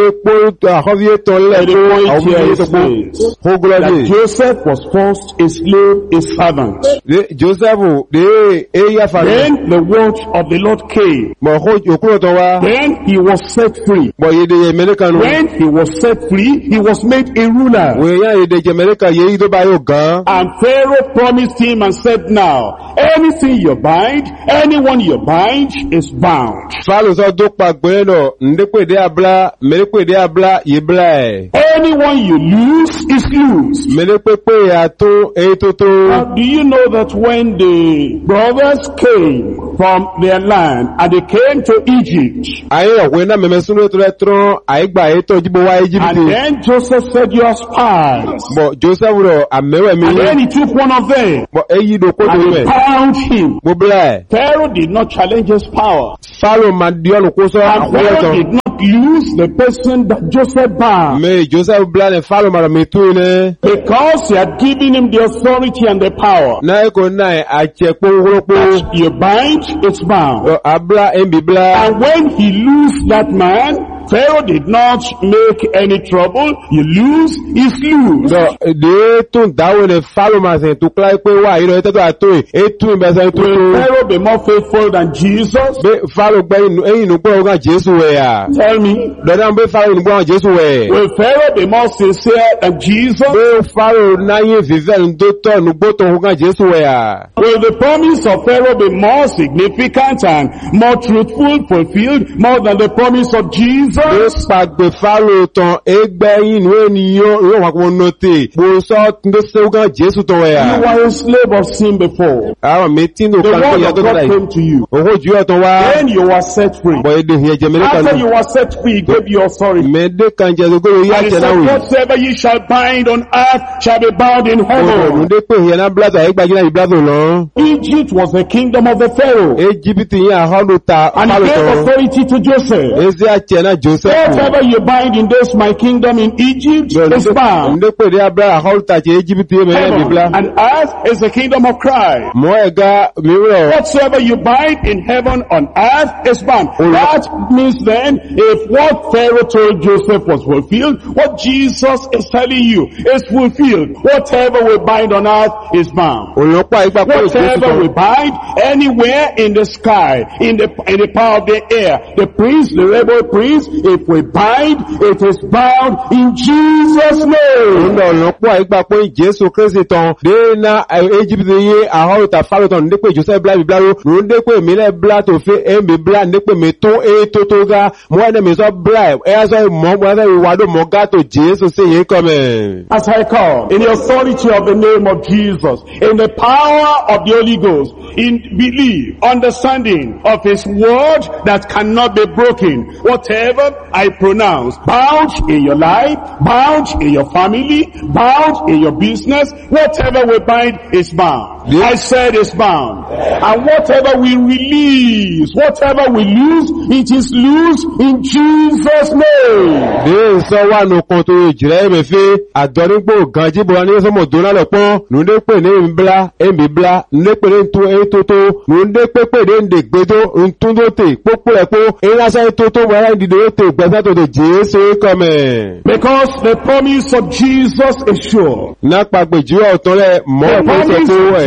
akhovie to lepo awon to po That hogolade. Joseph was first a slave, a servant. Joseph de eya fa Then the word of the Lord came. mo ho okulo to wa Then he was set free. bo ye de America no When he was set free, he was made a ruler. we ya ye de America ye do ba yo gan. And Pharaoh promised him and said, now, anything you bind, anyone you bind is bound. Falo so do pa gbe no ndepe de abla melepe de abla ye bla Anyone you lose is loose. melepe pe ya to e to Now, do you know that when the brothers came from their land and they came to Egypt, aye we na meme sunu to letron ai gba e to jibo wa and Egypt then Joseph said, you are spies. bo Joseph ro amewe mi And then he took one of them bo eyi do ko and do he me bound him. bo bla Pharaoh did not challenge his power. Falo ma di onu ko so And akole Pharaoh to did not use the person that Joseph bound, me Joseph bla ne falo ma mi tu ne because he had given him the authority and the power. na ko na a che po That you bind, it's bound. abla en bibla And when he loosed that man, Pharaoh did not make any trouble. You lose, he's loose. de tun dawo ne falo ma se to klai pe wa iro te to ato e tu be se tu Will Pharaoh be more faithful than Jesus? be falo gbe eyin nu gbo ga Jesu we ya Tell me. do na be falo nu gbo Jesu we Will Pharaoh be more sincere than Jesus? be falo na yin vive nu do to nu gbo to ga Jesu we ya Will the promise of Pharaoh be more significant and more truthful, fulfilled, more than the promise of Jesus? be pagbe falo ton egbe yin nu eniyan yo wa ko note bo so ndo se ga Jesu to we You ya were a slave of sin before. awon meeting no The kan word ya of to God dai came to you. oho ju o to wa Then you were set free. bo e de ye je me After kan you were set free, he gave you authority. me de kan je go ya And he je na said, wi whatsoever ye shall bind on earth shall be bound in o heaven. de pe ye na blazo ai gba gina blazo lo Egypt was the kingdom of the Pharaoh. Egypt yin a holu ta And he falo gave to authority to Joseph. ezi a che na Joseph Whatever you bind in this my kingdom in Egypt is bound. nde pe de abra holu ta che Egypt ye me Heaven bibla and earth is the kingdom of Christ. mo e ga mi ro Whatsoever you bind in heaven on earth is bound. That means then, if what Pharaoh told Joseph was fulfilled, what Jesus is telling you is fulfilled. Whatever we bind on earth is bound. olopa igba pe Whatever we Jesu bind anywhere in the sky, in the power of the air, the prince, the rebel prince, if we bind, it is bound in Jesus' name. ndo olopa igba pe Jesu Christ ton de na Egypt ye a holu ta falo ton nde pe Joseph bla bibla ro nde pe mi le bla to fe e mi bla nde pe mi to e to ga mo na mi so bla e so mo na wa do mo ga to Jesu se ye come As I come, in the authority of the name of Jesus, in the power of the Holy Ghost, in belief, understanding of His word that cannot be broken, whatever I pronounce, bound in your life, bound in your family, bound in your business, whatever we bind is bound. Yeah. I said it's bound. And whatever we release, whatever we lose, it is loose in Jesus' name. de so wa no kon to jire me fe adorigbo ganji bo ni so mo do na lo pon nu de pe ni mbla e mi bla ne pe ntu e to nu de pe de nde gbedo ntun do te popo e po e la sa to mo ra ndi de te gbesa to de Jesu come Because the promise of Jesus is sure. na pagbe ju o to re mo The pe so promise to of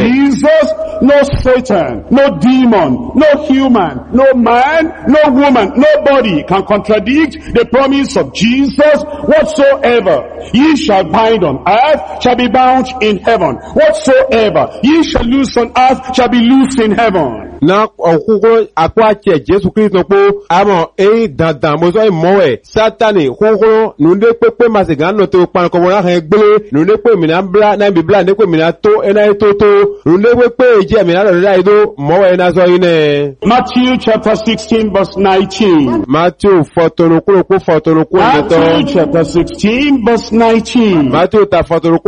Jesus, no Satan, no demon, no human, no man, no woman, nobody can contradict the promise of Jesus. Whatsoever ye shall bind on earth shall be bound in heaven. Whatsoever ye shall loose on earth shall be loosed in heaven. Na okuko akwache Jesu Kristo po amo dandan mo so mowe Satani kokoro nunde pepe masigano to pan ko wona hegbele nunde pe mi na bla na bibla nde pe mi na to ena to nunde pepe je mi na lo dai do mowe na so ine. Matthew chapter 16 verse 19. Matthew fotoloko Matthew chapter 16 verse 19. Matthew ta fotoloko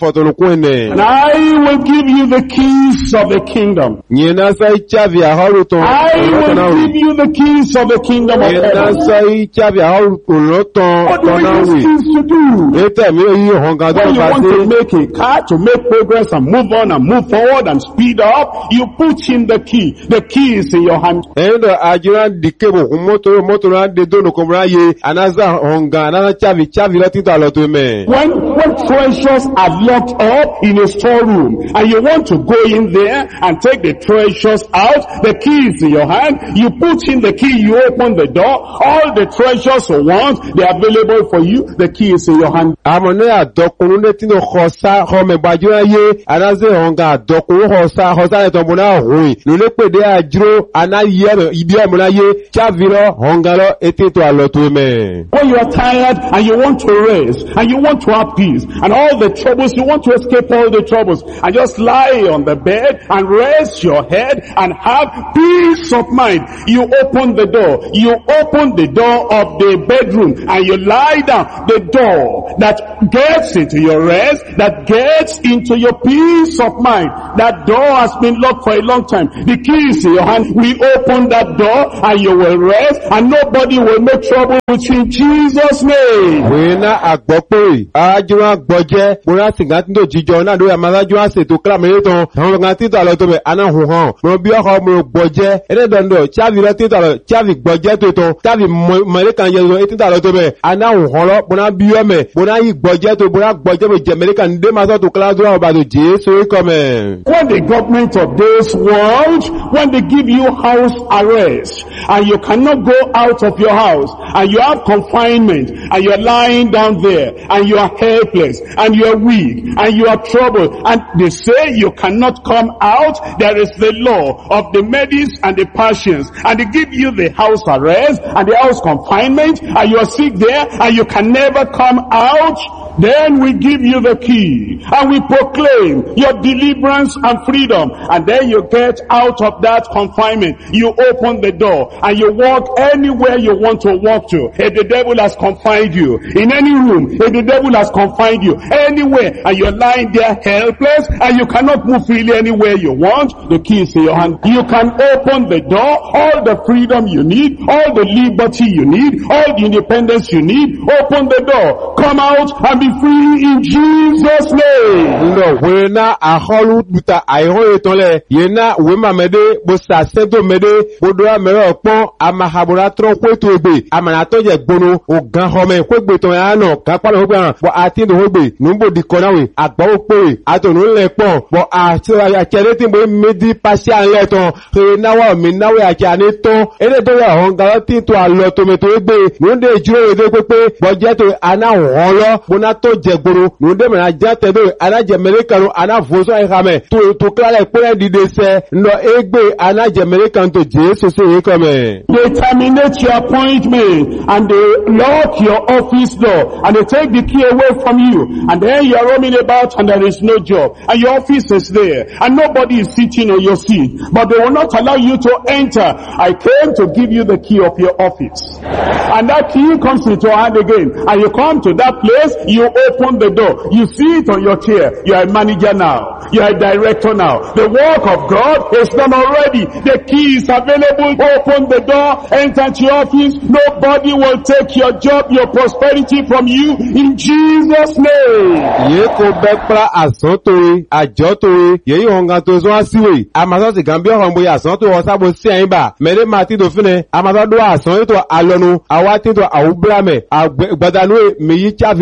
ine. And I will give you the keys of the kingdom. Nyena sai chavi a haruton. I will give you the keys of the kingdom of Nyena heaven. sai chavi a haruton What do we use keys to do? Ete mi yi honga When do you want to pase. make a car, to make progress and move on and move forward and speed up, you put in the key. The key is in your hand. Endo ajira dikebo moto na de dono komra ye anaza honga anaza chavi lati alo to me. When treasures are locked up in a storeroom and you want to go in there and take the treasures out, the key is in your hand. You put in the key, you open the door. All the treasures you want, they are available for you. The key is in your hand. Amone adokunu ne tino khosa khome bajura ye anaze honga adokunu khosa ne tombona hui nule pede ajro anaye ibia mona ye chavilo hongalo etito alo to me. When you are tired and you want to rest and you want to have peace and all the troubles, you want to escape all the troubles and just lie on the bed and rest your head and have peace of mind. You open the door. You open the door of the bedroom and you lie down. The door that gets into your rest, that gets into your peace of mind. That door has been locked for a long time. The key is in your hand. We open that door and you will rest and nobody will make trouble with you in Jesus' name. Wena agbope ajura gboje mura singatindo jijo na do amaju ase to klamere ton honga tito alo to me ana huhan mo bi o mo gboje ere dondo chavi lo tito alo chavi gboje to ton chavi mele kan je so tito alo to me ana huhan lo bona bi o me bona yi gboje to bona gboje be je mele kan de ma so to kladura oba to Jesu come. When the government of this world, when they give you house arrest and you cannot go out of your house and you have confinement and you're lying down there and you are helpless and you are weak and you are troubled and they say you cannot come out, there is the law of the Medes and the Persians and they give you the house arrest and the house confinement and you are sick there and you can never come out. Then we give you the key and we proclaim your deliverance and freedom, and then you get out of that confinement. You open the door and you walk anywhere you want to walk to. If the devil has confined you in any room, if the devil has confined you anywhere and you're lying there helpless and you cannot move freely anywhere you want, the key is in your hand. You can open the door, all the freedom you need, all the liberty you need, all the independence you need. Open the door, come out and be free in Jesus' name. No, wena aholu buta ayo etole yena wema mede bo sa sedo mede bo do amero pon amahabura tron kweto egbe amana to je gbonu ogan home kwegbe to yana ka pa lo gbe bo atindo hogbe numbo di konawe agbawo pe atonu le pon bo ati ya kere tin bo medi pasia le ton re nawa mi nawe ati ani ton ere do ya honga tin to alo to me to egbe nunde juro de pepe bo je to ana holo bona to je gboro nunde me na jate do ana je americano ana voso e hame to kala pe di de se no egbe ana je american to Jesus so come. They terminate your appointment and they lock your office door and they take the key away from you and then you are roaming about and there is no job and your office is there and nobody is sitting on your seat, but they will not allow you to enter. I came to give you the key of your office and that key comes into your hand again and you come to that place, you open the door, you sit on your chair, you are a manager now, you are a director now. The work of God is done already. The key is available. Open the door, enter to your office. Nobody will take your job, your prosperity from you in Jesus' name. Ye ko bekra asotowe ajotowe ye honga to so asiwe amaso se gambia hombo ya asoto o sabo si ainba mere mati do fine amaso do ason to alonu awati to awubrame agbadanu meyi chavi to go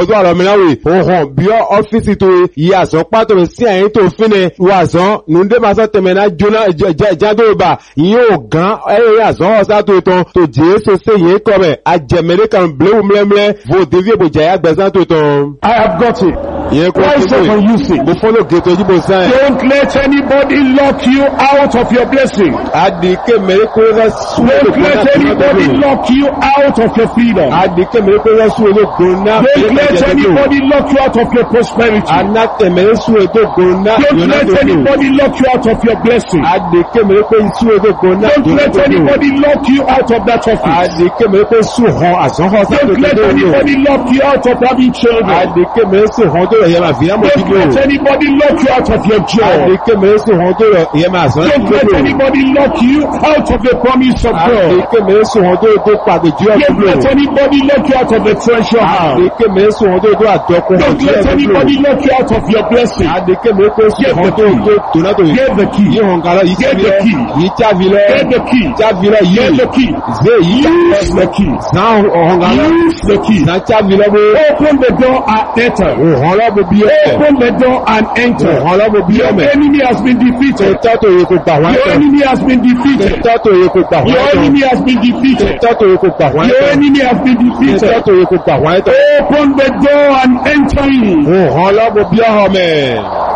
kọjú àrọ̀ mìíràn wè. Òhàn bí ọ́fíìsì tó yí àsán pátó rẹ̀ sí àyín tó fínẹ̀ wà àsán nùdé máa sọ tẹ̀mẹ̀ náà jóná jádó bá yóò gán ẹ̀yẹ àsán ọ̀sá tó tán tó jésù sí yìí kọ́ mẹ́ àjẹmẹ́lẹ́ kan bléwù mẹ́mẹ́ vò dévi èbòjà yà gbẹ̀sán tó tán. I have got it. Yẹn kọ́ Rise up and use it. mo fọ́lọ́ gètò ìjìbò sáyẹn. Don't let anybody lock you out of your blessing. Àdìkẹ́ mẹ́rin kó rẹ́ sún Don't let anybody lock you out of your freedom. Àdìkẹ́ mẹ́rin kó rẹ́ sún ológun náà. Don't let anybody lock you out of your prosperity. Anátẹ̀ mẹ́rin sún ológun náà. Don't let anybody lock you out of your blessing. Àdìkẹ́ mẹ́rin kó sún ológun náà. Don't let anybody lock you out of that office. Àdìkẹ́ mẹ́rin kó sún hàn àsán hàn sáà tó Don't let anybody lock you out of having children. Àdìkẹ́ mẹ́rin sún hàn tó rẹ̀ yẹ máa fi yá mọ̀ Don't let anybody lock you out of your job. Àdìkẹ́ mẹ́rin sún hàn tó rẹ̀ yẹ máa sán. Don't let anybody lock you out of the promise of God. Àdìkẹ́ mẹ́rin sún hàn tó rẹ̀ tó pàdé jù Don't let anybody lock you out of the treasure house. Àdìkẹ́ mẹ́rin sún hàn tó rẹ̀ tó àdọ́kùn. Don't let anybody lock you out of your blessing. Àdìkẹ́ mẹ́rin kó sún hàn tó rẹ̀ tó náà tó yẹ. Get the key. Yìí hàn kàrọ̀ yìí Get the key. yìí chávilẹ̀. Get the key. Chávilẹ̀ Get yìí. the key. Zé yìí. Use the key. Zan hàn kàrọ̀. Use the key. Zan chávilẹ̀ bó. Open the door and enter. Hàn lọ́bù bí ẹ̀. Open the door and enter. Hàn lọ́bù bí Your ọmọ. enemy has been defeated. Tẹ́tọ́ yẹ kó gbà wọ́n Your ẹ̀tọ́. enemy has been defeated. Tẹ́tọ́ yẹ kó gbà wọ́n Your ẹ̀tọ́. enemy has been defeated. Tẹ́tọ́ yẹ kó gbà wọ́n Your ẹ̀tọ́. enemy has been defeated. Tẹ́tọ́ yẹ kó gbà wọ́n ẹ̀tọ́. Open the door and enter in. Hàn lọ́bù bí ọmọ.